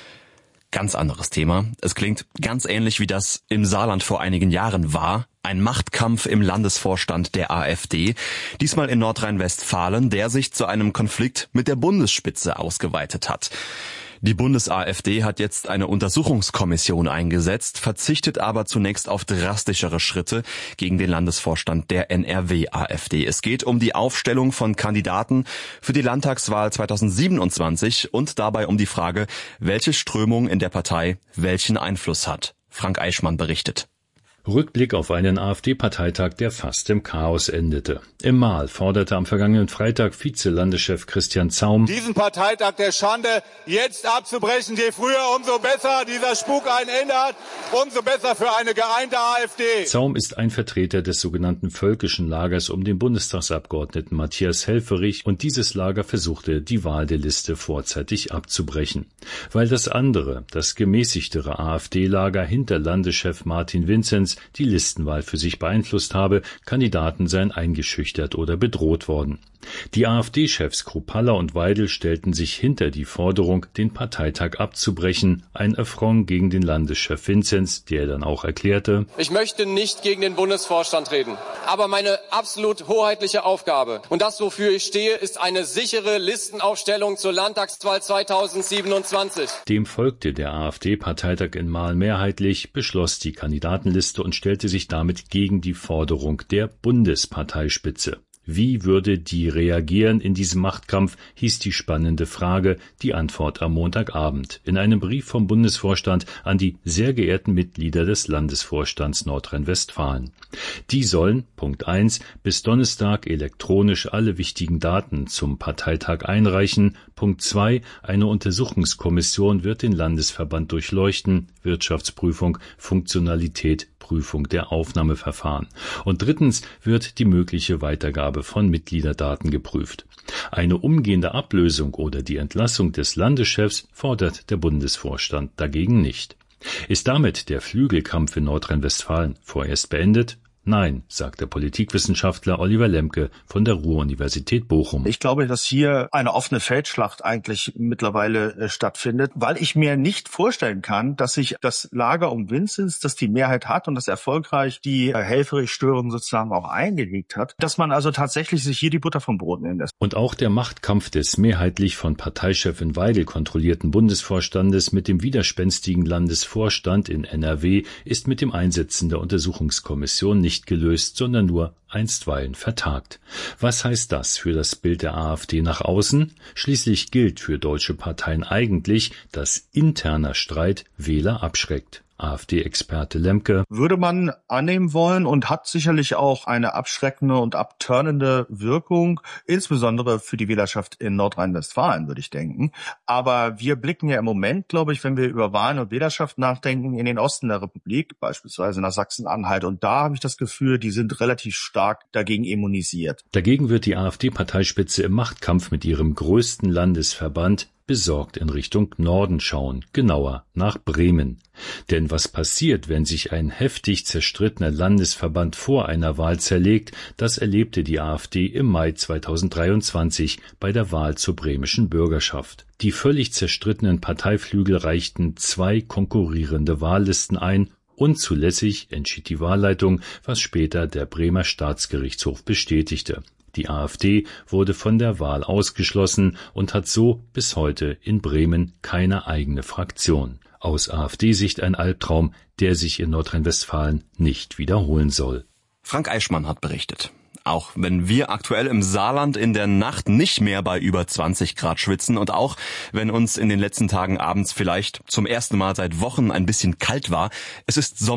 Ganz anderes Thema. Es klingt ganz ähnlich wie das im Saarland vor einigen Jahren war. Ein Machtkampf im Landesvorstand der AfD, diesmal in Nordrhein-Westfalen, der sich zu einem Konflikt mit der Bundesspitze ausgeweitet hat. Die Bundes-AfD hat jetzt eine Untersuchungskommission eingesetzt, verzichtet aber zunächst auf drastischere Schritte gegen den Landesvorstand der N R W-AfD. Es geht um die Aufstellung von Kandidaten für die Landtagswahl zweitausendsiebenundzwanzig und dabei um die Frage, welche Strömung in der Partei welchen Einfluss hat. Frank Eichmann berichtet. Rückblick auf einen AfD-Parteitag, der fast im Chaos endete. Im Mahl forderte am vergangenen Freitag Vize-Landeschef Christian Zaum, diesen Parteitag der Schande jetzt abzubrechen. Je früher, umso besser. Dieser Spuk ein Ende hat, umso besser für eine geeinte AfD. Zaum ist ein Vertreter des sogenannten völkischen Lagers um den Bundestagsabgeordneten Matthias Helfferich, und dieses Lager versuchte, die Wahl der Liste vorzeitig abzubrechen. Weil das andere, das gemäßigtere AfD-Lager hinter Landeschef Martin Vinzenz die Listenwahl für sich beeinflusst habe, Kandidaten seien eingeschüchtert oder bedroht worden. Die AfD-Chefs Kruppalla und Weidel stellten sich hinter die Forderung, den Parteitag abzubrechen, ein Affront gegen den Landeschef Vinzenz, der dann auch erklärte: Ich möchte nicht gegen den Bundesvorstand reden, aber meine absolut hoheitliche Aufgabe und das, wofür ich stehe, ist eine sichere Listenaufstellung zur Landtagswahl zweitausendsiebenundzwanzig. Dem folgte der AfD-Parteitag in Mahl mehrheitlich, beschloss die Kandidatenliste und stellte sich damit gegen die Forderung der Bundesparteispitze. Wie würde die reagieren in diesem Machtkampf, hieß die spannende Frage, die Antwort am Montagabend in einem Brief vom Bundesvorstand an die sehr geehrten Mitglieder des Landesvorstands Nordrhein-Westfalen. Die sollen, Punkt eins, bis Donnerstag elektronisch alle wichtigen Daten zum Parteitag einreichen. Punkt zwei, eine Untersuchungskommission wird den Landesverband durchleuchten, Wirtschaftsprüfung, Funktionalität, Prüfung der Aufnahmeverfahren. Und drittens wird die mögliche Weitergabe von Mitgliederdaten geprüft. Eine umgehende Ablösung oder die Entlassung des Landeschefs fordert der Bundesvorstand dagegen nicht. Ist damit der Flügelkampf in Nordrhein-Westfalen vorerst beendet? Nein, sagt der Politikwissenschaftler Oliver Lemke von der Ruhr-Universität Bochum. Ich glaube, dass hier eine offene Feldschlacht eigentlich mittlerweile äh, stattfindet, weil ich mir nicht vorstellen kann, dass sich das Lager um Vinzenz, das die Mehrheit hat und das erfolgreich die äh, Helfferich-Störung sozusagen auch eingelegt hat, dass man also tatsächlich sich hier die Butter vom Brot nehmen lässt. Und auch der Machtkampf des mehrheitlich von Parteichefin Weidel kontrollierten Bundesvorstandes mit dem widerspenstigen Landesvorstand in N R W ist mit dem Einsetzen der Untersuchungskommission nicht nicht gelöst, sondern nur einstweilen vertagt. Was heißt das für das Bild der AfD nach außen? Schließlich gilt für deutsche Parteien eigentlich, dass interner Streit Wähler abschreckt. AfD-Experte Lemke: Würde man annehmen wollen und hat sicherlich auch eine abschreckende und abturnende Wirkung, insbesondere für die Wählerschaft in Nordrhein-Westfalen, würde ich denken. Aber wir blicken ja im Moment, glaube ich, wenn wir über Wahlen und Wählerschaft nachdenken, in den Osten der Republik, beispielsweise nach Sachsen-Anhalt. Und da habe ich das Gefühl, die sind relativ stark dagegen immunisiert. Dagegen wird die AfD-Parteispitze im Machtkampf mit ihrem größten Landesverband besorgt in Richtung Norden schauen, genauer nach Bremen. Denn was passiert, wenn sich ein heftig zerstrittener Landesverband vor einer Wahl zerlegt, das erlebte die AfD im Mai zweitausenddreiundzwanzig bei der Wahl zur bremischen Bürgerschaft. Die völlig zerstrittenen Parteiflügel reichten zwei konkurrierende Wahllisten ein. Unzulässig entschied die Wahlleitung, was später der Bremer Staatsgerichtshof bestätigte. Die AfD wurde von der Wahl ausgeschlossen und hat so bis heute in Bremen keine eigene Fraktion. Aus AfD-Sicht ein Albtraum, der sich in Nordrhein-Westfalen nicht wiederholen soll. Frank Eichmann hat berichtet. Auch wenn wir aktuell im Saarland in der Nacht nicht mehr bei über zwanzig Grad schwitzen und auch wenn uns in den letzten Tagen abends vielleicht zum ersten Mal seit Wochen ein bisschen kalt war, es ist Sommer.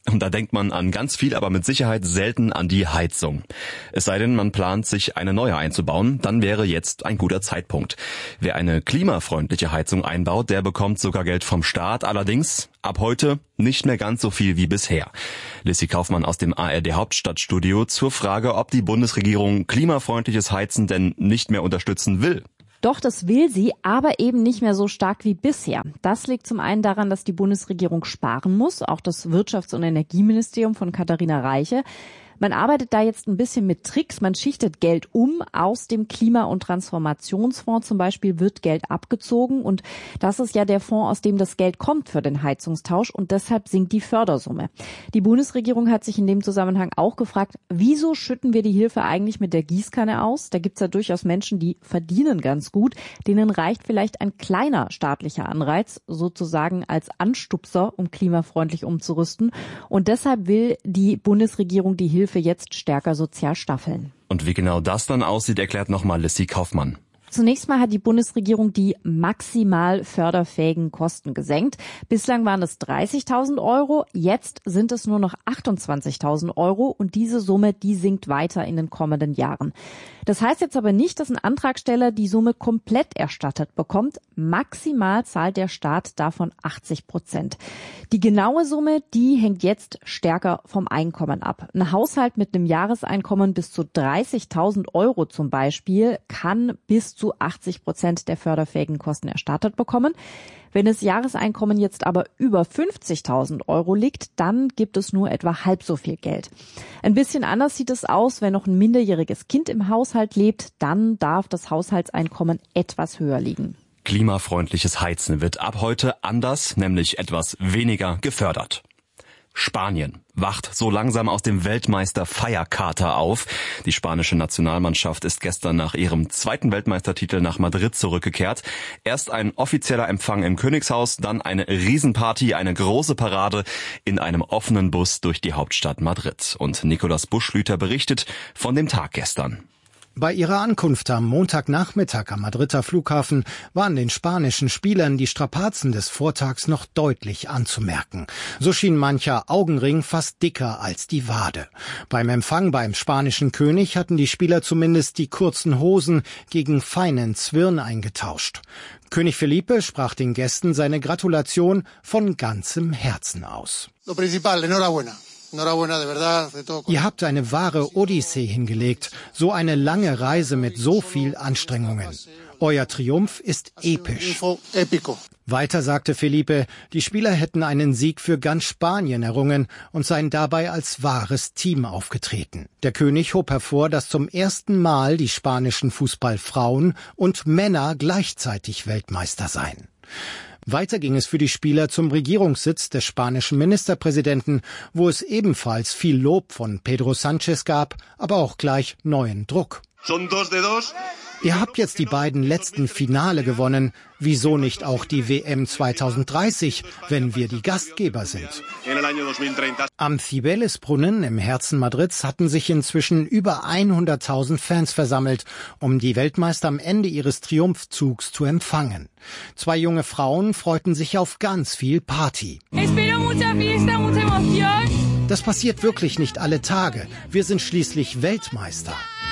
Und da denkt man an ganz viel, aber mit Sicherheit selten an die Heizung. Es sei denn, man plant, sich eine neue einzubauen, dann wäre jetzt ein guter Zeitpunkt. Wer eine klimafreundliche Heizung einbaut, der bekommt sogar Geld vom Staat, allerdings ab heute nicht mehr ganz so viel wie bisher. Lissy Kaufmann aus dem A R D Hauptstadtstudio zur Frage, ob die Bundesregierung klimafreundliches Heizen denn nicht mehr unterstützen will. Doch, das will sie, aber eben nicht mehr so stark wie bisher. Das liegt zum einen daran, dass die Bundesregierung sparen muss, auch das Wirtschafts- und Energieministerium von Katharina Reiche. Man arbeitet da jetzt ein bisschen mit Tricks. Man schichtet Geld um. Aus dem Klima- und Transformationsfonds zum Beispiel wird Geld abgezogen. Und das ist ja der Fonds, aus dem das Geld kommt für den Heizungstausch. Und deshalb sinkt die Fördersumme. Die Bundesregierung hat sich in dem Zusammenhang auch gefragt, wieso schütten wir die Hilfe eigentlich mit der Gießkanne aus? Da gibt's ja durchaus Menschen, die verdienen ganz gut. Denen reicht vielleicht ein kleiner staatlicher Anreiz, sozusagen als Anstupser, um klimafreundlich umzurüsten. Und deshalb will die Bundesregierung die Hilfe für jetzt stärker sozial staffeln. Und wie genau das dann aussieht, erklärt nochmal Lissy Kaufmann. Zunächst mal hat die Bundesregierung die maximal förderfähigen Kosten gesenkt. Bislang waren es dreißigtausend Euro, jetzt sind es nur noch achtundzwanzigtausend Euro und diese Summe, die sinkt weiter in den kommenden Jahren. Das heißt jetzt aber nicht, dass ein Antragsteller die Summe komplett erstattet bekommt. Maximal zahlt der Staat davon achtzig Prozent. Die genaue Summe, die hängt jetzt stärker vom Einkommen ab. Ein Haushalt mit einem Jahreseinkommen bis zu dreißigtausend Euro zum Beispiel kann bis zu achtzig Prozent der förderfähigen Kosten erstattet bekommen. Wenn das Jahreseinkommen jetzt aber über fünfzigtausend Euro liegt, dann gibt es nur etwa halb so viel Geld. Ein bisschen anders sieht es aus, wenn noch ein minderjähriges Kind im Haushalt lebt, dann darf das Haushaltseinkommen etwas höher liegen. Klimafreundliches Heizen wird ab heute anders, nämlich etwas weniger gefördert. Spanien wacht so langsam aus dem Weltmeister-Feierkater auf. Die spanische Nationalmannschaft ist gestern nach ihrem zweiten Weltmeistertitel nach Madrid zurückgekehrt. Erst ein offizieller Empfang im Königshaus, dann eine Riesenparty, eine große Parade in einem offenen Bus durch die Hauptstadt Madrid. Und Nikolaus Buschlüter berichtet von dem Tag gestern. Bei ihrer Ankunft am Montagnachmittag am Madrider Flughafen waren den spanischen Spielern die Strapazen des Vortags noch deutlich anzumerken. So schien mancher Augenring fast dicker als die Wade. Beim Empfang beim spanischen König hatten die Spieler zumindest die kurzen Hosen gegen feinen Zwirn eingetauscht. König Felipe sprach den Gästen seine Gratulation von ganzem Herzen aus. Lo principal, enhorabuena. Ihr habt eine wahre Odyssee hingelegt, so eine lange Reise mit so viel Anstrengungen. Euer Triumph ist episch. Weiter sagte Felipe, die Spieler hätten einen Sieg für ganz Spanien errungen und seien dabei als wahres Team aufgetreten. Der König hob hervor, dass zum ersten Mal die spanischen Fußballfrauen und Männer gleichzeitig Weltmeister seien. Weiter ging es für die Spieler zum Regierungssitz des spanischen Ministerpräsidenten, wo es ebenfalls viel Lob von Pedro Sánchez gab, aber auch gleich neuen Druck. Ihr habt jetzt die beiden letzten Finale gewonnen. Wieso nicht auch die W M zweitausenddreißig, wenn wir die Gastgeber sind? Am Cibeles-Brunnen im Herzen Madrids hatten sich inzwischen über hunderttausend Fans versammelt, um die Weltmeister am Ende ihres Triumphzugs zu empfangen. Zwei junge Frauen freuten sich auf ganz viel Party. Das passiert wirklich nicht alle Tage. Wir sind schließlich Weltmeister.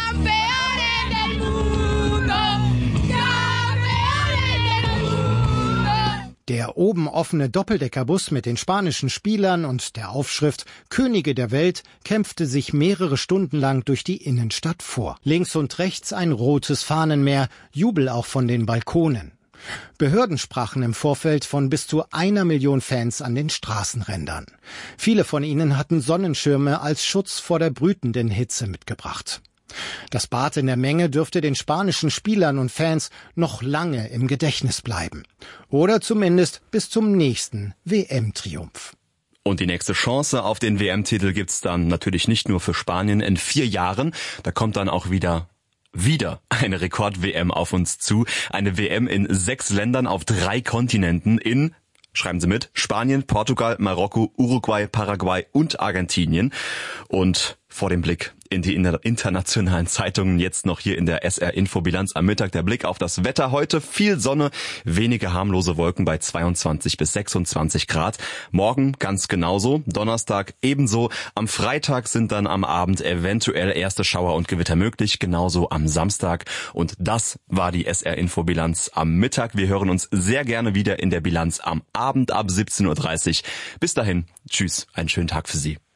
Der oben offene Doppeldeckerbus mit den spanischen Spielern und der Aufschrift Könige der Welt kämpfte sich mehrere Stunden lang durch die Innenstadt vor. Links und rechts ein rotes Fahnenmeer, Jubel auch von den Balkonen. Behörden sprachen im Vorfeld von bis zu einer Million Fans an den Straßenrändern. Viele von ihnen hatten Sonnenschirme als Schutz vor der brütenden Hitze mitgebracht. Das Bad in der Menge dürfte den spanischen Spielern und Fans noch lange im Gedächtnis bleiben. Oder zumindest bis zum nächsten W M-Triumph. Und die nächste Chance auf den W M-Titel gibt's dann natürlich nicht nur für Spanien in vier Jahren. Da kommt dann auch wieder Wieder eine Rekord-W M auf uns zu. Eine W M in sechs Ländern auf drei Kontinenten in, schreiben Sie mit, Spanien, Portugal, Marokko, Uruguay, Paraguay und Argentinien. Und Vor dem Blick in die internationalen Zeitungen jetzt noch hier in der S R-Info-Bilanz am Mittag der Blick auf das Wetter heute. Viel Sonne, wenige harmlose Wolken bei zweiundzwanzig bis sechsundzwanzig Grad. Morgen ganz genauso, Donnerstag ebenso. Am Freitag sind dann am Abend eventuell erste Schauer und Gewitter möglich, genauso am Samstag. Und das war die S R-Info-Bilanz am Mittag. Wir hören uns sehr gerne wieder in der Bilanz am Abend ab siebzehn Uhr dreißig. Bis dahin, tschüss, einen schönen Tag für Sie.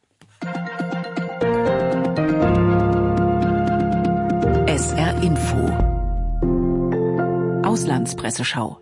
S R Info Auslandspresseschau.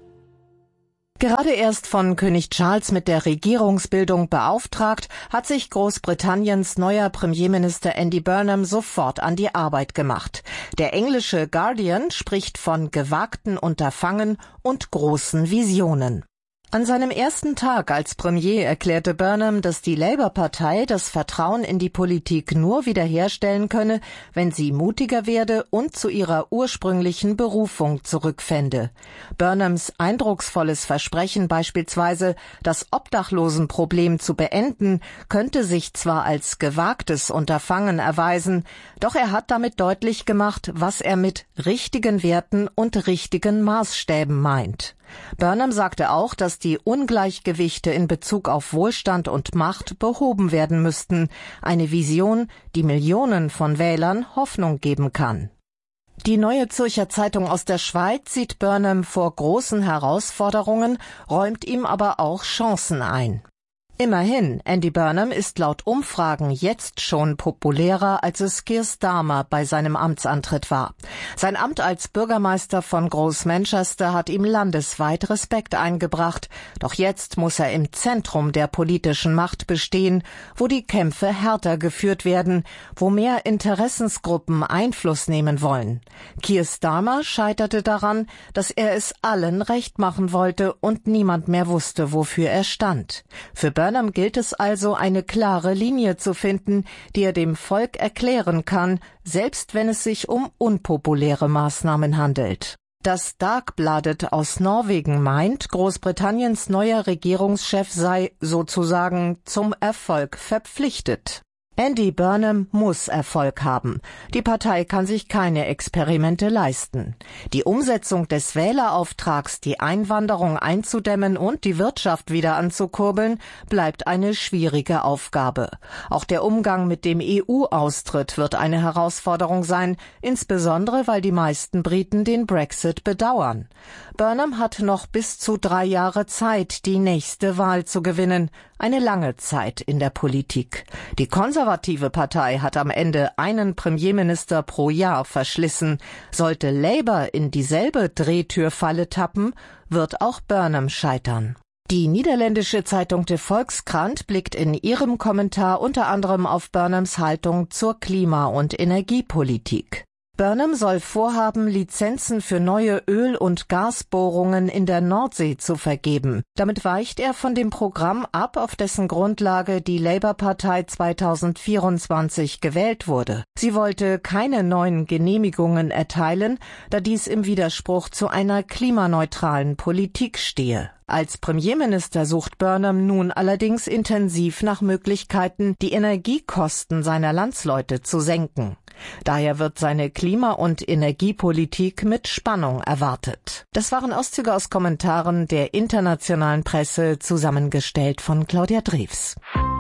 Gerade erst von König Charles mit der Regierungsbildung beauftragt, hat sich Großbritanniens neuer Premierminister Andy Burnham sofort an die Arbeit gemacht. Der englische Guardian spricht von gewagten Unterfangen und großen Visionen. An seinem ersten Tag als Premier erklärte Burnham, dass die Labour-Partei das Vertrauen in die Politik nur wiederherstellen könne, wenn sie mutiger werde und zu ihrer ursprünglichen Berufung zurückfände. Burnhams eindrucksvolles Versprechen beispielsweise, das Obdachlosenproblem zu beenden, könnte sich zwar als gewagtes Unterfangen erweisen, doch er hat damit deutlich gemacht, was er mit richtigen Werten und richtigen Maßstäben meint. Burnham sagte auch, dass die Ungleichgewichte in Bezug auf Wohlstand und Macht behoben werden müssten. Eine Vision, die Millionen von Wählern Hoffnung geben kann. Die Neue Zürcher Zeitung aus der Schweiz sieht Burnham vor großen Herausforderungen, räumt ihm aber auch Chancen ein. Immerhin, Andy Burnham ist laut Umfragen jetzt schon populärer, als es Keir Starmer bei seinem Amtsantritt war. Sein Amt als Bürgermeister von Großmanchester hat ihm landesweit Respekt eingebracht. Doch jetzt muss er im Zentrum der politischen Macht bestehen, wo die Kämpfe härter geführt werden, wo mehr Interessensgruppen Einfluss nehmen wollen. Keir Starmer scheiterte daran, dass er es allen recht machen wollte und niemand mehr wusste, wofür er stand. Für Burnham gilt es also, eine klare Linie zu finden, die er dem Volk erklären kann, selbst wenn es sich um unpopuläre Maßnahmen handelt. Das Dagbladet aus Norwegen meint, Großbritanniens neuer Regierungschef sei sozusagen zum Erfolg verpflichtet. Andy Burnham muss Erfolg haben. Die Partei kann sich keine Experimente leisten. Die Umsetzung des Wählerauftrags, die Einwanderung einzudämmen und die Wirtschaft wieder anzukurbeln, bleibt eine schwierige Aufgabe. Auch der Umgang mit dem E U-Austritt wird eine Herausforderung sein, insbesondere weil die meisten Briten den Brexit bedauern. Burnham hat noch bis zu drei Jahre Zeit, die nächste Wahl zu gewinnen. Eine lange Zeit in der Politik. Die konservative Partei hat am Ende einen Premierminister pro Jahr verschlissen. Sollte Labour in dieselbe Drehtürfalle tappen, wird auch Burnham scheitern. Die niederländische Zeitung De Volkskrant blickt in ihrem Kommentar unter anderem auf Burnhams Haltung zur Klima- und Energiepolitik. Burnham soll vorhaben, Lizenzen für neue Öl- und Gasbohrungen in der Nordsee zu vergeben. Damit weicht er von dem Programm ab, auf dessen Grundlage die Labour-Partei zweitausendvierundzwanzig gewählt wurde. Sie wollte keine neuen Genehmigungen erteilen, da dies im Widerspruch zu einer klimaneutralen Politik stehe. Als Premierminister sucht Burnham nun allerdings intensiv nach Möglichkeiten, die Energiekosten seiner Landsleute zu senken. Daher wird seine Klima- und Energiepolitik mit Spannung erwartet. Das waren Auszüge aus Kommentaren der internationalen Presse, zusammengestellt von Claudia Drews.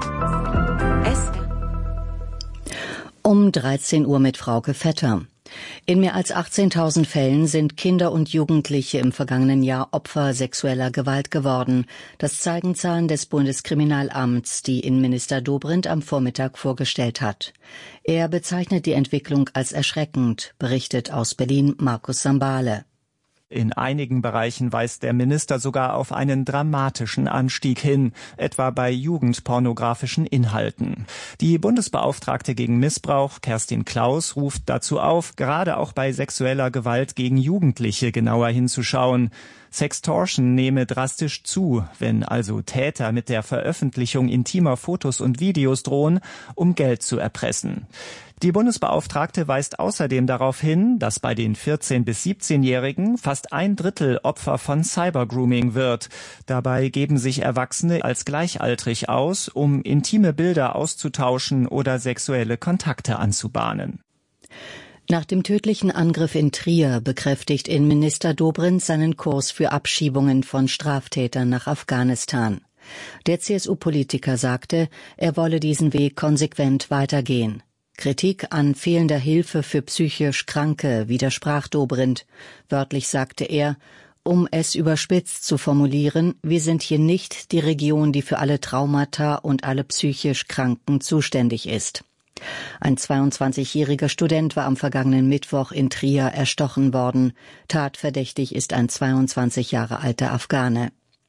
Um dreizehn Uhr mit Frauke Vetter. In mehr als achtzehntausend Fällen sind Kinder und Jugendliche im vergangenen Jahr Opfer sexueller Gewalt geworden. Das zeigen Zahlen des Bundeskriminalamts, die Innenminister Dobrindt am Vormittag vorgestellt hat. Er bezeichnet die Entwicklung als erschreckend, berichtet aus Berlin Markus Sambale. In einigen Bereichen weist der Minister sogar auf einen dramatischen Anstieg hin, etwa bei jugendpornografischen Inhalten. Die Bundesbeauftragte gegen Missbrauch, Kerstin Klaus, ruft dazu auf, gerade auch bei sexueller Gewalt gegen Jugendliche genauer hinzuschauen. Sextortion nehme drastisch zu, wenn also Täter mit der Veröffentlichung intimer Fotos und Videos drohen, um Geld zu erpressen. Die Bundesbeauftragte weist außerdem darauf hin, dass bei den vierzehn- bis siebzehnjährigen fast ein Drittel Opfer von Cybergrooming wird. Dabei geben sich Erwachsene als gleichaltrig aus, um intime Bilder auszutauschen oder sexuelle Kontakte anzubahnen. Nach dem tödlichen Angriff in Trier bekräftigt Innenminister Dobrindt seinen Kurs für Abschiebungen von Straftätern nach Afghanistan. Der C S U-Politiker sagte, er wolle diesen Weg konsequent weitergehen. Kritik an fehlender Hilfe für psychisch Kranke widersprach Dobrindt. Wörtlich sagte er, um es überspitzt zu formulieren, wir sind hier nicht die Region, die für alle Traumata und alle psychisch Kranken zuständig ist. Ein zweiundzwanzigjähriger Student war am vergangenen Mittwoch in Trier erstochen worden. Tatverdächtig ist ein zweiundzwanzig Jahre alter Afghane.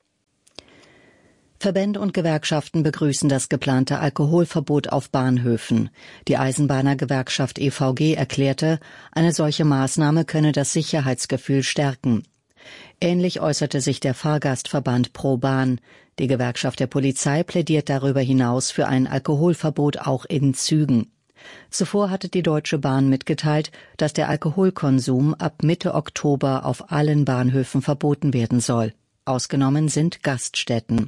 Verbände und Gewerkschaften begrüßen das geplante Alkoholverbot auf Bahnhöfen. Die Eisenbahnergewerkschaft E V G erklärte, eine solche Maßnahme könne das Sicherheitsgefühl stärken. Ähnlich äußerte sich der Fahrgastverband Pro Bahn. Die Gewerkschaft der Polizei plädiert darüber hinaus für ein Alkoholverbot auch in Zügen. Zuvor hatte die Deutsche Bahn mitgeteilt, dass der Alkoholkonsum ab Mitte Oktober auf allen Bahnhöfen verboten werden soll. Ausgenommen sind Gaststätten.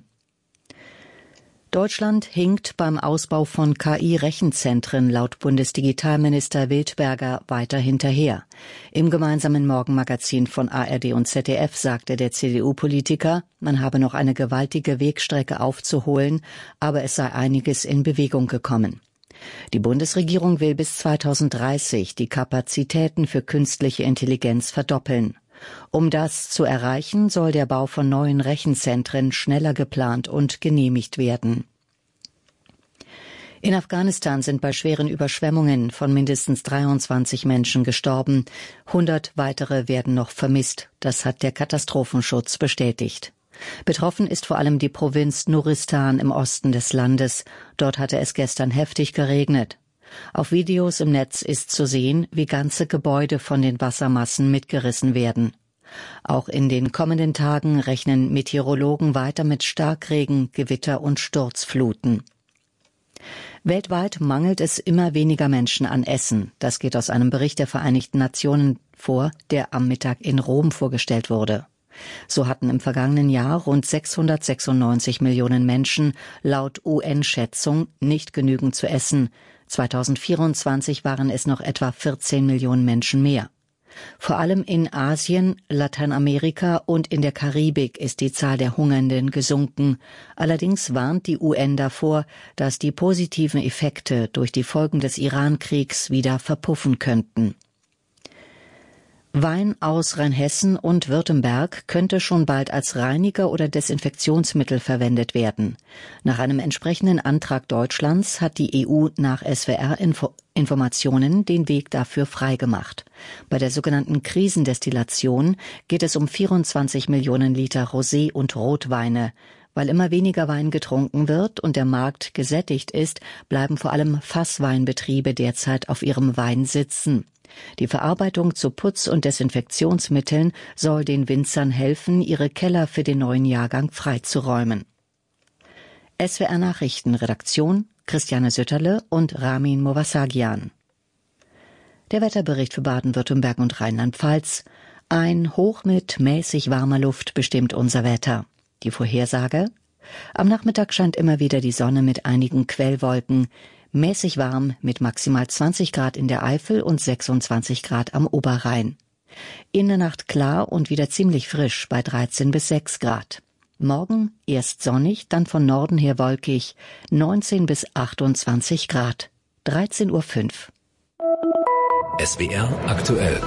Deutschland hinkt beim Ausbau von K I-Rechenzentren laut Bundesdigitalminister Wildberger weiter hinterher. Im gemeinsamen Morgenmagazin von A R D und Z D F sagte der C D U-Politiker, man habe noch eine gewaltige Wegstrecke aufzuholen, aber es sei einiges in Bewegung gekommen. Die Bundesregierung will bis zweitausenddreißig die Kapazitäten für künstliche Intelligenz verdoppeln. Um das zu erreichen, soll der Bau von neuen Rechenzentren schneller geplant und genehmigt werden. In Afghanistan sind bei schweren Überschwemmungen von mindestens dreiundzwanzig Menschen gestorben. hundert weitere werden noch vermisst. Das hat der Katastrophenschutz bestätigt. Betroffen ist vor allem die Provinz Nuristan im Osten des Landes. Dort hatte es gestern heftig geregnet. Auf Videos im Netz ist zu sehen, wie ganze Gebäude von den Wassermassen mitgerissen werden. Auch in den kommenden Tagen rechnen Meteorologen weiter mit Starkregen, Gewitter und Sturzfluten. Weltweit mangelt es immer weniger Menschen an Essen. Das geht aus einem Bericht der Vereinten Nationen vor, der am Mittag in Rom vorgestellt wurde. So hatten im vergangenen Jahr rund sechshundertsechsundneunzig Millionen Menschen laut U N-Schätzung nicht genügend zu essen. zweitausendvierundzwanzig waren es noch etwa vierzehn Millionen Menschen mehr. Vor allem in Asien, Lateinamerika und in der Karibik ist die Zahl der Hungernden gesunken. Allerdings warnt die U N davor, dass die positiven Effekte durch die Folgen des Iran-Kriegs wieder verpuffen könnten. Wein aus Rheinhessen und Württemberg könnte schon bald als Reiniger oder Desinfektionsmittel verwendet werden. Nach einem entsprechenden Antrag Deutschlands hat die E U nach S W R-Informationen den Weg dafür freigemacht. Bei der sogenannten Krisendestillation geht es um vierundzwanzig Millionen Liter Rosé- und Rotweine. Weil immer weniger Wein getrunken wird und der Markt gesättigt ist, bleiben vor allem Fassweinbetriebe derzeit auf ihrem Wein sitzen. Die Verarbeitung zu Putz- und Desinfektionsmitteln soll den Winzern helfen, ihre Keller für den neuen Jahrgang freizuräumen. S W R Nachrichten, Redaktion Christiane Sütterle und Ramin Movasagian. Der Wetterbericht für Baden-Württemberg und Rheinland-Pfalz. Ein Hoch mit mäßig warmer Luft bestimmt unser Wetter. Die Vorhersage? Am Nachmittag scheint immer wieder die Sonne mit einigen Quellwolken. Mäßig warm mit maximal zwanzig Grad in der Eifel und sechsundzwanzig Grad am Oberrhein. In der Nacht klar und wieder ziemlich frisch bei dreizehn bis sechs Grad. Morgen erst sonnig, dann von Norden her wolkig, neunzehn bis achtundzwanzig Grad. dreizehn Uhr fünf. S W R aktuell.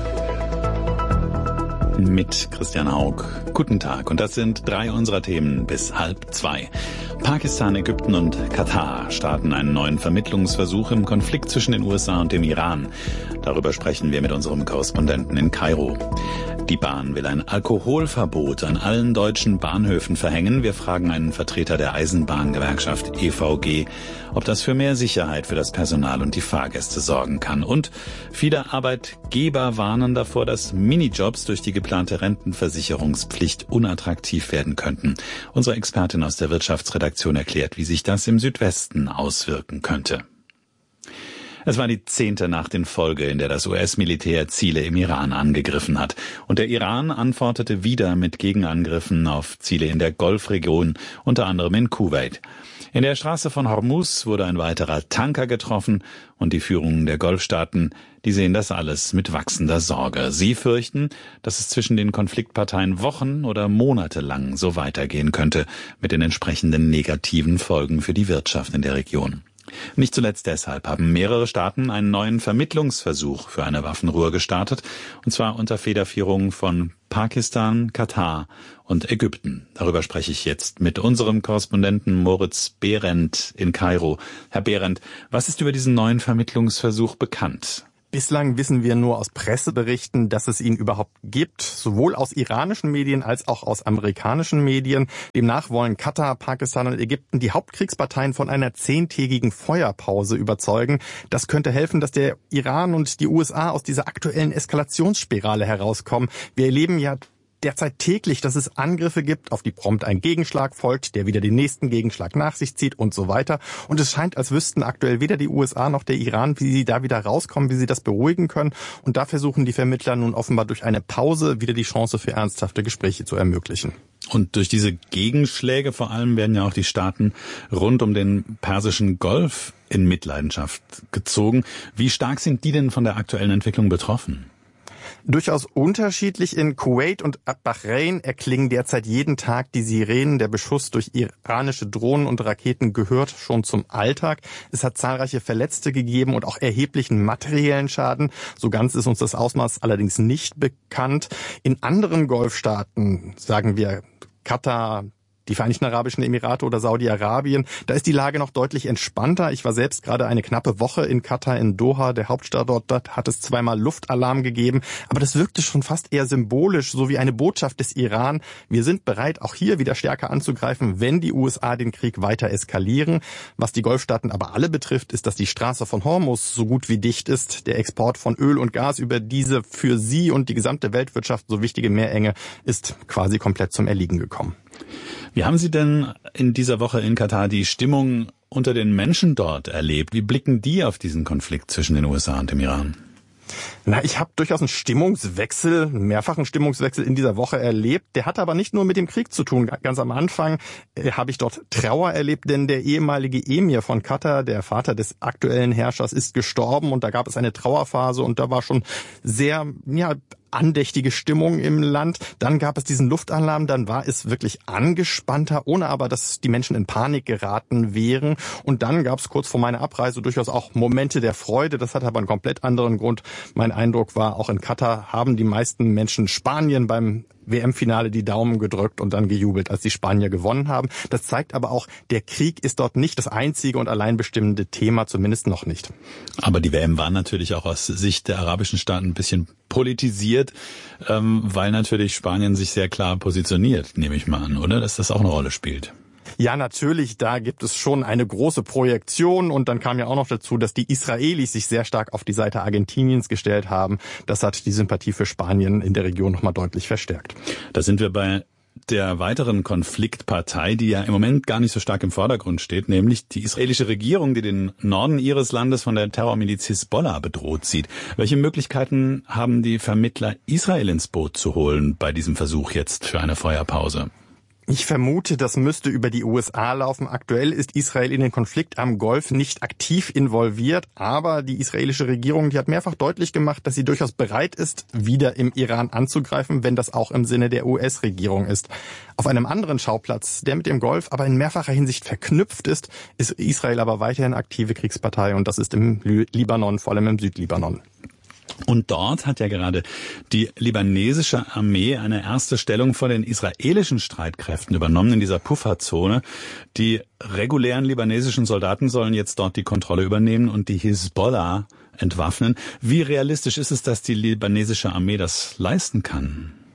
Mit Christian Haug. Guten Tag. Und das sind drei unserer Themen bis halb zwei. Pakistan, Ägypten und Katar starten einen neuen Vermittlungsversuch im Konflikt zwischen den U S A und dem Iran. Darüber sprechen wir mit unserem Korrespondenten in Kairo. Die Bahn will ein Alkoholverbot an allen deutschen Bahnhöfen verhängen. Wir fragen einen Vertreter der Eisenbahngewerkschaft E V G, ob das für mehr Sicherheit für das Personal und die Fahrgäste sorgen kann. Und viele Arbeitgeber warnen davor, dass Minijobs durch die geplante Rentenversicherungspflicht unattraktiv werden könnten. Unsere Expertin aus der Wirtschaftsredaktion erklärt, wie sich das im Südwesten auswirken könnte. Es war die zehnte Nacht in Folge, in der das U S-Militär Ziele im Iran angegriffen hat. Und der Iran antwortete wieder mit Gegenangriffen auf Ziele in der Golfregion, unter anderem in Kuwait. In der Straße von Hormuz wurde ein weiterer Tanker getroffen und die Führung der Golfstaaten, die sehen das alles mit wachsender Sorge. Sie fürchten, dass es zwischen den Konfliktparteien Wochen oder Monate lang so weitergehen könnte, mit den entsprechenden negativen Folgen für die Wirtschaft in der Region. Nicht zuletzt deshalb haben mehrere Staaten einen neuen Vermittlungsversuch für eine Waffenruhe gestartet, und zwar unter Federführung von Pakistan, Katar und Ägypten. Darüber spreche ich jetzt mit unserem Korrespondenten Moritz Behrendt in Kairo. Herr Behrendt, was ist über diesen neuen Vermittlungsversuch bekannt? Bislang wissen wir nur aus Presseberichten, dass es ihn überhaupt gibt, sowohl aus iranischen Medien als auch aus amerikanischen Medien. Demnach wollen Katar, Pakistan und Ägypten die Hauptkriegsparteien von einer zehntägigen Feuerpause überzeugen. Das könnte helfen, dass der Iran und die U S A aus dieser aktuellen Eskalationsspirale herauskommen. Wir erleben ja derzeit täglich, dass es Angriffe gibt, auf die prompt ein Gegenschlag folgt, der wieder den nächsten Gegenschlag nach sich zieht und so weiter. Und es scheint, als wüssten aktuell weder die U S A noch der Iran, wie sie da wieder rauskommen, wie sie das beruhigen können. Und da versuchen die Vermittler nun offenbar durch eine Pause wieder die Chance für ernsthafte Gespräche zu ermöglichen. Und durch diese Gegenschläge vor allem werden ja auch die Staaten rund um den Persischen Golf in Mitleidenschaft gezogen. Wie stark sind die denn von der aktuellen Entwicklung betroffen? Durchaus unterschiedlich. In Kuwait und Bahrain erklingen derzeit jeden Tag die Sirenen. Der Beschuss durch iranische Drohnen und Raketen gehört schon zum Alltag. Es hat zahlreiche Verletzte gegeben und auch erheblichen materiellen Schaden. So ganz ist uns das Ausmaß allerdings nicht bekannt. In anderen Golfstaaten, sagen wir Katar, die Vereinigten Arabischen Emirate oder Saudi-Arabien, da ist die Lage noch deutlich entspannter. Ich war selbst gerade eine knappe Woche in Katar, in Doha, der Hauptstadt dort. Dort hat es zweimal Luftalarm gegeben, aber das wirkte schon fast eher symbolisch, so wie eine Botschaft des Iran. Wir sind bereit, auch hier wieder stärker anzugreifen, wenn die U S A den Krieg weiter eskalieren. Was die Golfstaaten aber alle betrifft, ist, dass die Straße von Hormuz so gut wie dicht ist. Der Export von Öl und Gas über diese für sie und die gesamte Weltwirtschaft so wichtige Meerenge ist quasi komplett zum Erliegen gekommen. Wie haben Sie denn in dieser Woche in Katar die Stimmung unter den Menschen dort erlebt? Wie blicken die auf diesen Konflikt zwischen den U S A und dem Iran? Na, ich habe durchaus einen Stimmungswechsel, einen mehrfachen Stimmungswechsel in dieser Woche erlebt. Der hat aber nicht nur mit dem Krieg zu tun. Ganz am Anfang äh, habe ich dort Trauer erlebt, denn der ehemalige Emir von Katar, der Vater des aktuellen Herrschers, ist gestorben und da gab es eine Trauerphase und da war schon sehr, ja, andächtige Stimmung im Land. Dann gab es diesen Luftalarm, dann war es wirklich angespannter, ohne aber, dass die Menschen in Panik geraten wären. Und dann gab es kurz vor meiner Abreise durchaus auch Momente der Freude. Das hat aber einen komplett anderen Grund. Mein Eindruck war, auch in Katar haben die meisten Menschen Spanien beim W M-Finale die Daumen gedrückt und dann gejubelt, als die Spanier gewonnen haben. Das zeigt aber auch, der Krieg ist dort nicht das einzige und allein bestimmende Thema, zumindest noch nicht. Aber die W M war natürlich auch aus Sicht der arabischen Staaten ein bisschen politisiert, ähm, weil natürlich Spanien sich sehr klar positioniert, nehme ich mal an, oder? Dass das auch eine Rolle spielt. Ja, natürlich, da gibt es schon eine große Projektion und dann kam ja auch noch dazu, dass die Israelis sich sehr stark auf die Seite Argentiniens gestellt haben. Das hat die Sympathie für Spanien in der Region nochmal deutlich verstärkt. Da sind wir bei der weiteren Konfliktpartei, die ja im Moment gar nicht so stark im Vordergrund steht, nämlich die israelische Regierung, die den Norden ihres Landes von der Terrormiliz Hisbollah bedroht sieht. Welche Möglichkeiten haben die Vermittler, Israel ins Boot zu holen bei diesem Versuch jetzt für eine Feuerpause? Ich vermute, das müsste über die U S A laufen. Aktuell ist Israel in den Konflikt am Golf nicht aktiv involviert, aber die israelische Regierung, die hat mehrfach deutlich gemacht, dass sie durchaus bereit ist, wieder im Iran anzugreifen, wenn das auch im Sinne der U S-Regierung ist. Auf einem anderen Schauplatz, der mit dem Golf aber in mehrfacher Hinsicht verknüpft ist, ist Israel aber weiterhin aktive Kriegspartei und das ist im Libanon, vor allem im Südlibanon. Und dort hat ja gerade die libanesische Armee eine erste Stellung vor den israelischen Streitkräften übernommen in dieser Pufferzone. Die regulären libanesischen Soldaten sollen jetzt dort die Kontrolle übernehmen und die Hisbollah entwaffnen. Wie realistisch ist es, dass die libanesische Armee das leisten kann?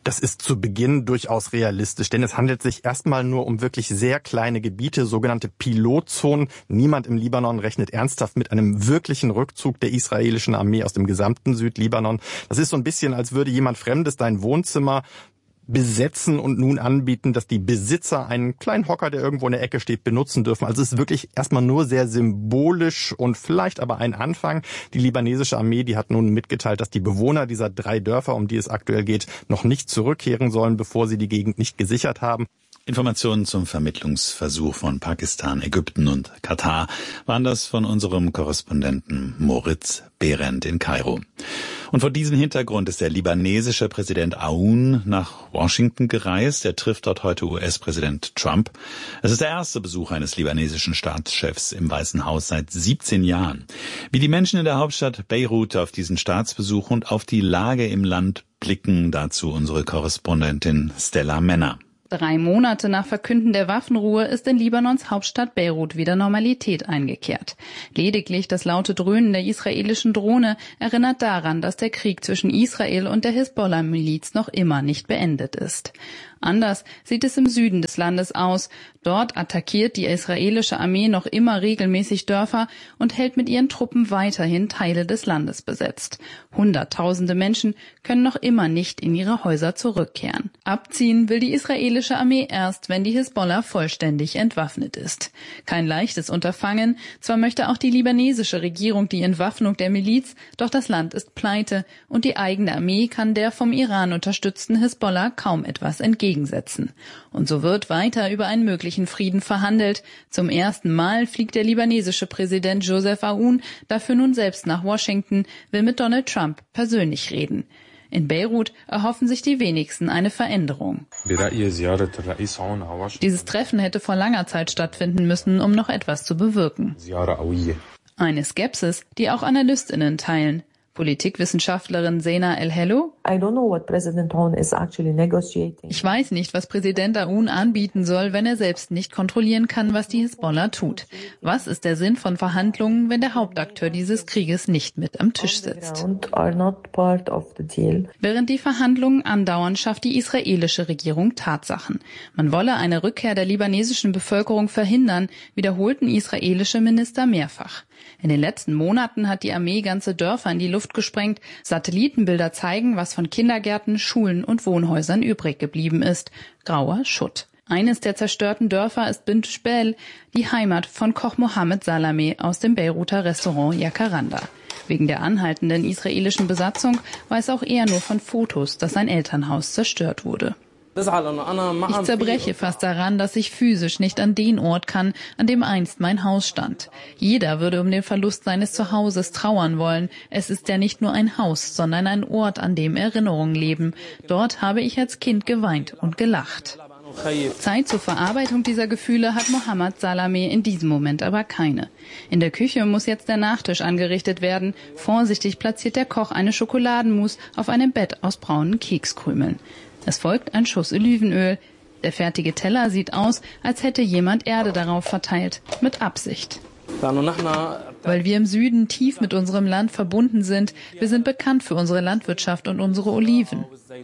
Das ist zu Beginn durchaus realistisch, denn es handelt sich erstmal nur um wirklich sehr kleine Gebiete, sogenannte Pilotzonen. Niemand im Libanon rechnet ernsthaft mit einem wirklichen Rückzug der israelischen Armee aus dem gesamten Südlibanon. Das ist so ein bisschen, als würde jemand Fremdes dein Wohnzimmer besetzen und nun anbieten, dass die Besitzer einen kleinen Hocker, der irgendwo in der Ecke steht, benutzen dürfen. Also es ist wirklich erstmal nur sehr symbolisch und vielleicht aber ein Anfang. Die libanesische Armee, die hat nun mitgeteilt, dass die Bewohner dieser drei Dörfer, um die es aktuell geht, noch nicht zurückkehren sollen, bevor sie die Gegend nicht gesichert haben. Informationen zum Vermittlungsversuch von Pakistan, Ägypten und Katar waren das von unserem Korrespondenten Moritz Behrendt in Kairo. Und vor diesem Hintergrund ist der libanesische Präsident Aoun nach Washington gereist. Er trifft dort heute U S-Präsident Trump. Es ist der erste Besuch eines libanesischen Staatschefs im Weißen Haus seit siebzehn Jahren. Wie die Menschen in der Hauptstadt Beirut auf diesen Staatsbesuch und auf die Lage im Land blicken, dazu unsere Korrespondentin Stella Männer. Drei Monate nach Verkünden der Waffenruhe ist in Libanons Hauptstadt Beirut wieder Normalität eingekehrt. Lediglich das laute Dröhnen der israelischen Drohne erinnert daran, dass der Krieg zwischen Israel und der Hisbollah-Miliz noch immer nicht beendet ist. Anders sieht es im Süden des Landes aus. Dort attackiert die israelische Armee noch immer regelmäßig Dörfer und hält mit ihren Truppen weiterhin Teile des Landes besetzt. Hunderttausende Menschen können noch immer nicht in ihre Häuser zurückkehren. Abziehen will die israelische Armee erst, wenn die Hisbollah vollständig entwaffnet ist. Kein leichtes Unterfangen. Zwar möchte auch die libanesische Regierung die Entwaffnung der Miliz, doch das Land ist pleite und die eigene Armee kann der vom Iran unterstützten Hisbollah kaum etwas entgegensetzen. Und so wird weiter über einen möglichen Frieden verhandelt. Zum ersten Mal fliegt der libanesische Präsident Joseph Aoun dafür nun selbst nach Washington, will mit Donald Trump persönlich reden. In Beirut erhoffen sich die wenigsten eine Veränderung. Dieses Treffen hätte vor langer Zeit stattfinden müssen, um noch etwas zu bewirken. Eine Skepsis, die auch AnalystInnen teilen. Politikwissenschaftlerin Sena El-Hello. Ich weiß nicht, was Präsident Aoun anbieten soll, wenn er selbst nicht kontrollieren kann, was die Hisbollah tut. Was ist der Sinn von Verhandlungen, wenn der Hauptakteur dieses Krieges nicht mit am Tisch sitzt? Während die Verhandlungen andauern, schafft die israelische Regierung Tatsachen. Man wolle eine Rückkehr der libanesischen Bevölkerung verhindern, wiederholten israelische Minister mehrfach. In den letzten Monaten hat die Armee ganze Dörfer in die Luft gesprengt. Satellitenbilder zeigen, was von Kindergärten, Schulen und Wohnhäusern übrig geblieben ist. Grauer Schutt. Eines der zerstörten Dörfer ist Bint Jbeil, die Heimat von Koch Mohammed Salameh aus dem Beiruter Restaurant Jacaranda. Wegen der anhaltenden israelischen Besatzung weiß auch er nur von Fotos, dass sein Elternhaus zerstört wurde. Ich zerbreche fast daran, dass ich physisch nicht an den Ort kann, an dem einst mein Haus stand. Jeder würde um den Verlust seines Zuhauses trauern wollen. Es ist ja nicht nur ein Haus, sondern ein Ort, an dem Erinnerungen leben. Dort habe ich als Kind geweint und gelacht. Zeit zur Verarbeitung dieser Gefühle hat Mohammed Salameh in diesem Moment aber keine. In der Küche muss jetzt der Nachtisch angerichtet werden. Vorsichtig platziert der Koch eine Schokoladenmousse auf einem Bett aus braunen Kekskrümeln. Es folgt ein Schuss Olivenöl. Der fertige Teller sieht aus, als hätte jemand Erde darauf verteilt. Mit Absicht. Weil wir im Süden tief mit unserem Land verbunden sind. Wir sind bekannt für unsere Landwirtschaft und unsere Oliven.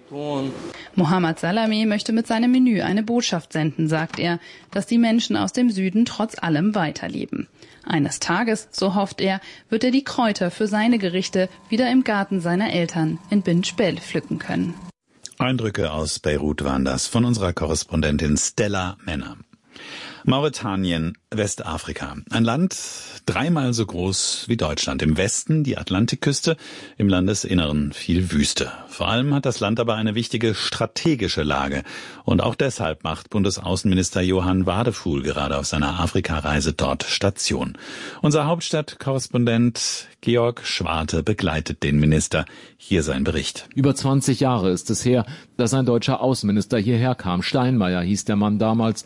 Mohammed Salameh möchte mit seinem Menü eine Botschaft senden, sagt er, dass die Menschen aus dem Süden trotz allem weiterleben. Eines Tages, so hofft er, wird er die Kräuter für seine Gerichte wieder im Garten seiner Eltern in Bint Jbeil pflücken können. Eindrücke aus Beirut waren das von unserer Korrespondentin Stella Männer. Mauretanien, Westafrika. Ein Land dreimal so groß wie Deutschland. Im Westen die Atlantikküste, im Landesinneren viel Wüste. Vor allem hat das Land aber eine wichtige strategische Lage. Und auch deshalb macht Bundesaußenminister Johann Wadefuhl gerade auf seiner Afrikareise dort Station. Unser Hauptstadtkorrespondent Georg Schwarte begleitet den Minister. Hier sein Bericht. Über zwanzig Jahre ist es her, dass ein deutscher Außenminister hierher kam. Steinmeier hieß der Mann damals.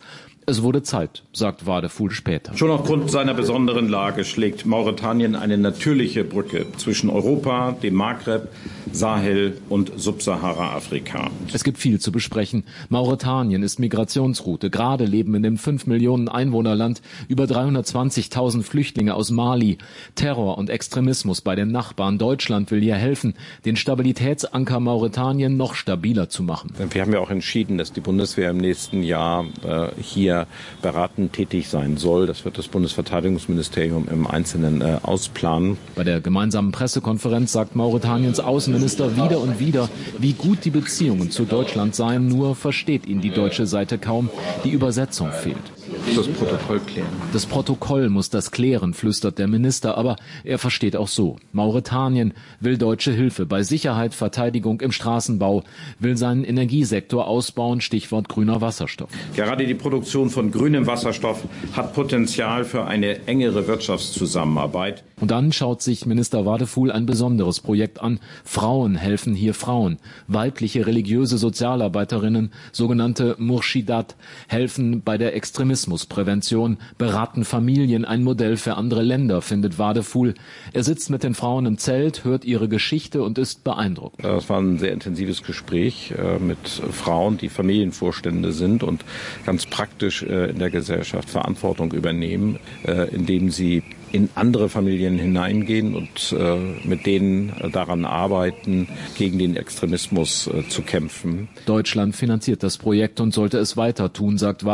Es wurde Zeit, sagt Wadefuhl später. Schon aufgrund seiner besonderen Lage schlägt Mauretanien eine natürliche Brücke zwischen Europa, dem Maghreb, Sahel und Subsahara-Afrika. Es gibt viel zu besprechen. Mauretanien ist Migrationsroute. Gerade leben in dem fünf Millionen Einwohnerland über dreihundertzwanzigtausend Flüchtlinge aus Mali. Terror und Extremismus bei den Nachbarn. Deutschland will hier helfen, den Stabilitätsanker Mauretanien noch stabiler zu machen. Wir haben ja auch entschieden, dass die Bundeswehr im nächsten Jahr äh, hier beratend tätig sein soll. Das wird das Bundesverteidigungsministerium im Einzelnen äh, ausplanen. Bei der gemeinsamen Pressekonferenz sagt Mauretaniens Außenminister wieder und wieder, wie gut die Beziehungen zu Deutschland seien, nur versteht ihn die deutsche Seite kaum. Die Übersetzung fehlt. Das Protokoll klären. Das Protokoll muss das klären, flüstert der Minister, aber er versteht auch so. Mauretanien will deutsche Hilfe bei Sicherheit, Verteidigung im Straßenbau, will seinen Energiesektor ausbauen, Stichwort grüner Wasserstoff. Gerade die Produktion von grünem Wasserstoff hat Potenzial für eine engere Wirtschaftszusammenarbeit. Und dann schaut sich Minister Wadefuhl ein besonderes Projekt an. Frauen helfen hier Frauen. Weibliche religiöse Sozialarbeiterinnen, sogenannte Murschidat, helfen bei der Extremismusprävention, beraten Familien, ein Modell für andere Länder, findet Wadefuhl. Er sitzt mit den Frauen im Zelt, hört ihre Geschichte und ist beeindruckt. Das war ein sehr intensives Gespräch mit Frauen, die Familienvorstände sind und ganz praktisch in der Gesellschaft Verantwortung übernehmen, indem sie in andere Familien hineingehen und äh, mit denen äh, daran arbeiten, gegen den Extremismus äh, zu kämpfen. Deutschland finanziert das Projekt und sollte es weiter tun, sagt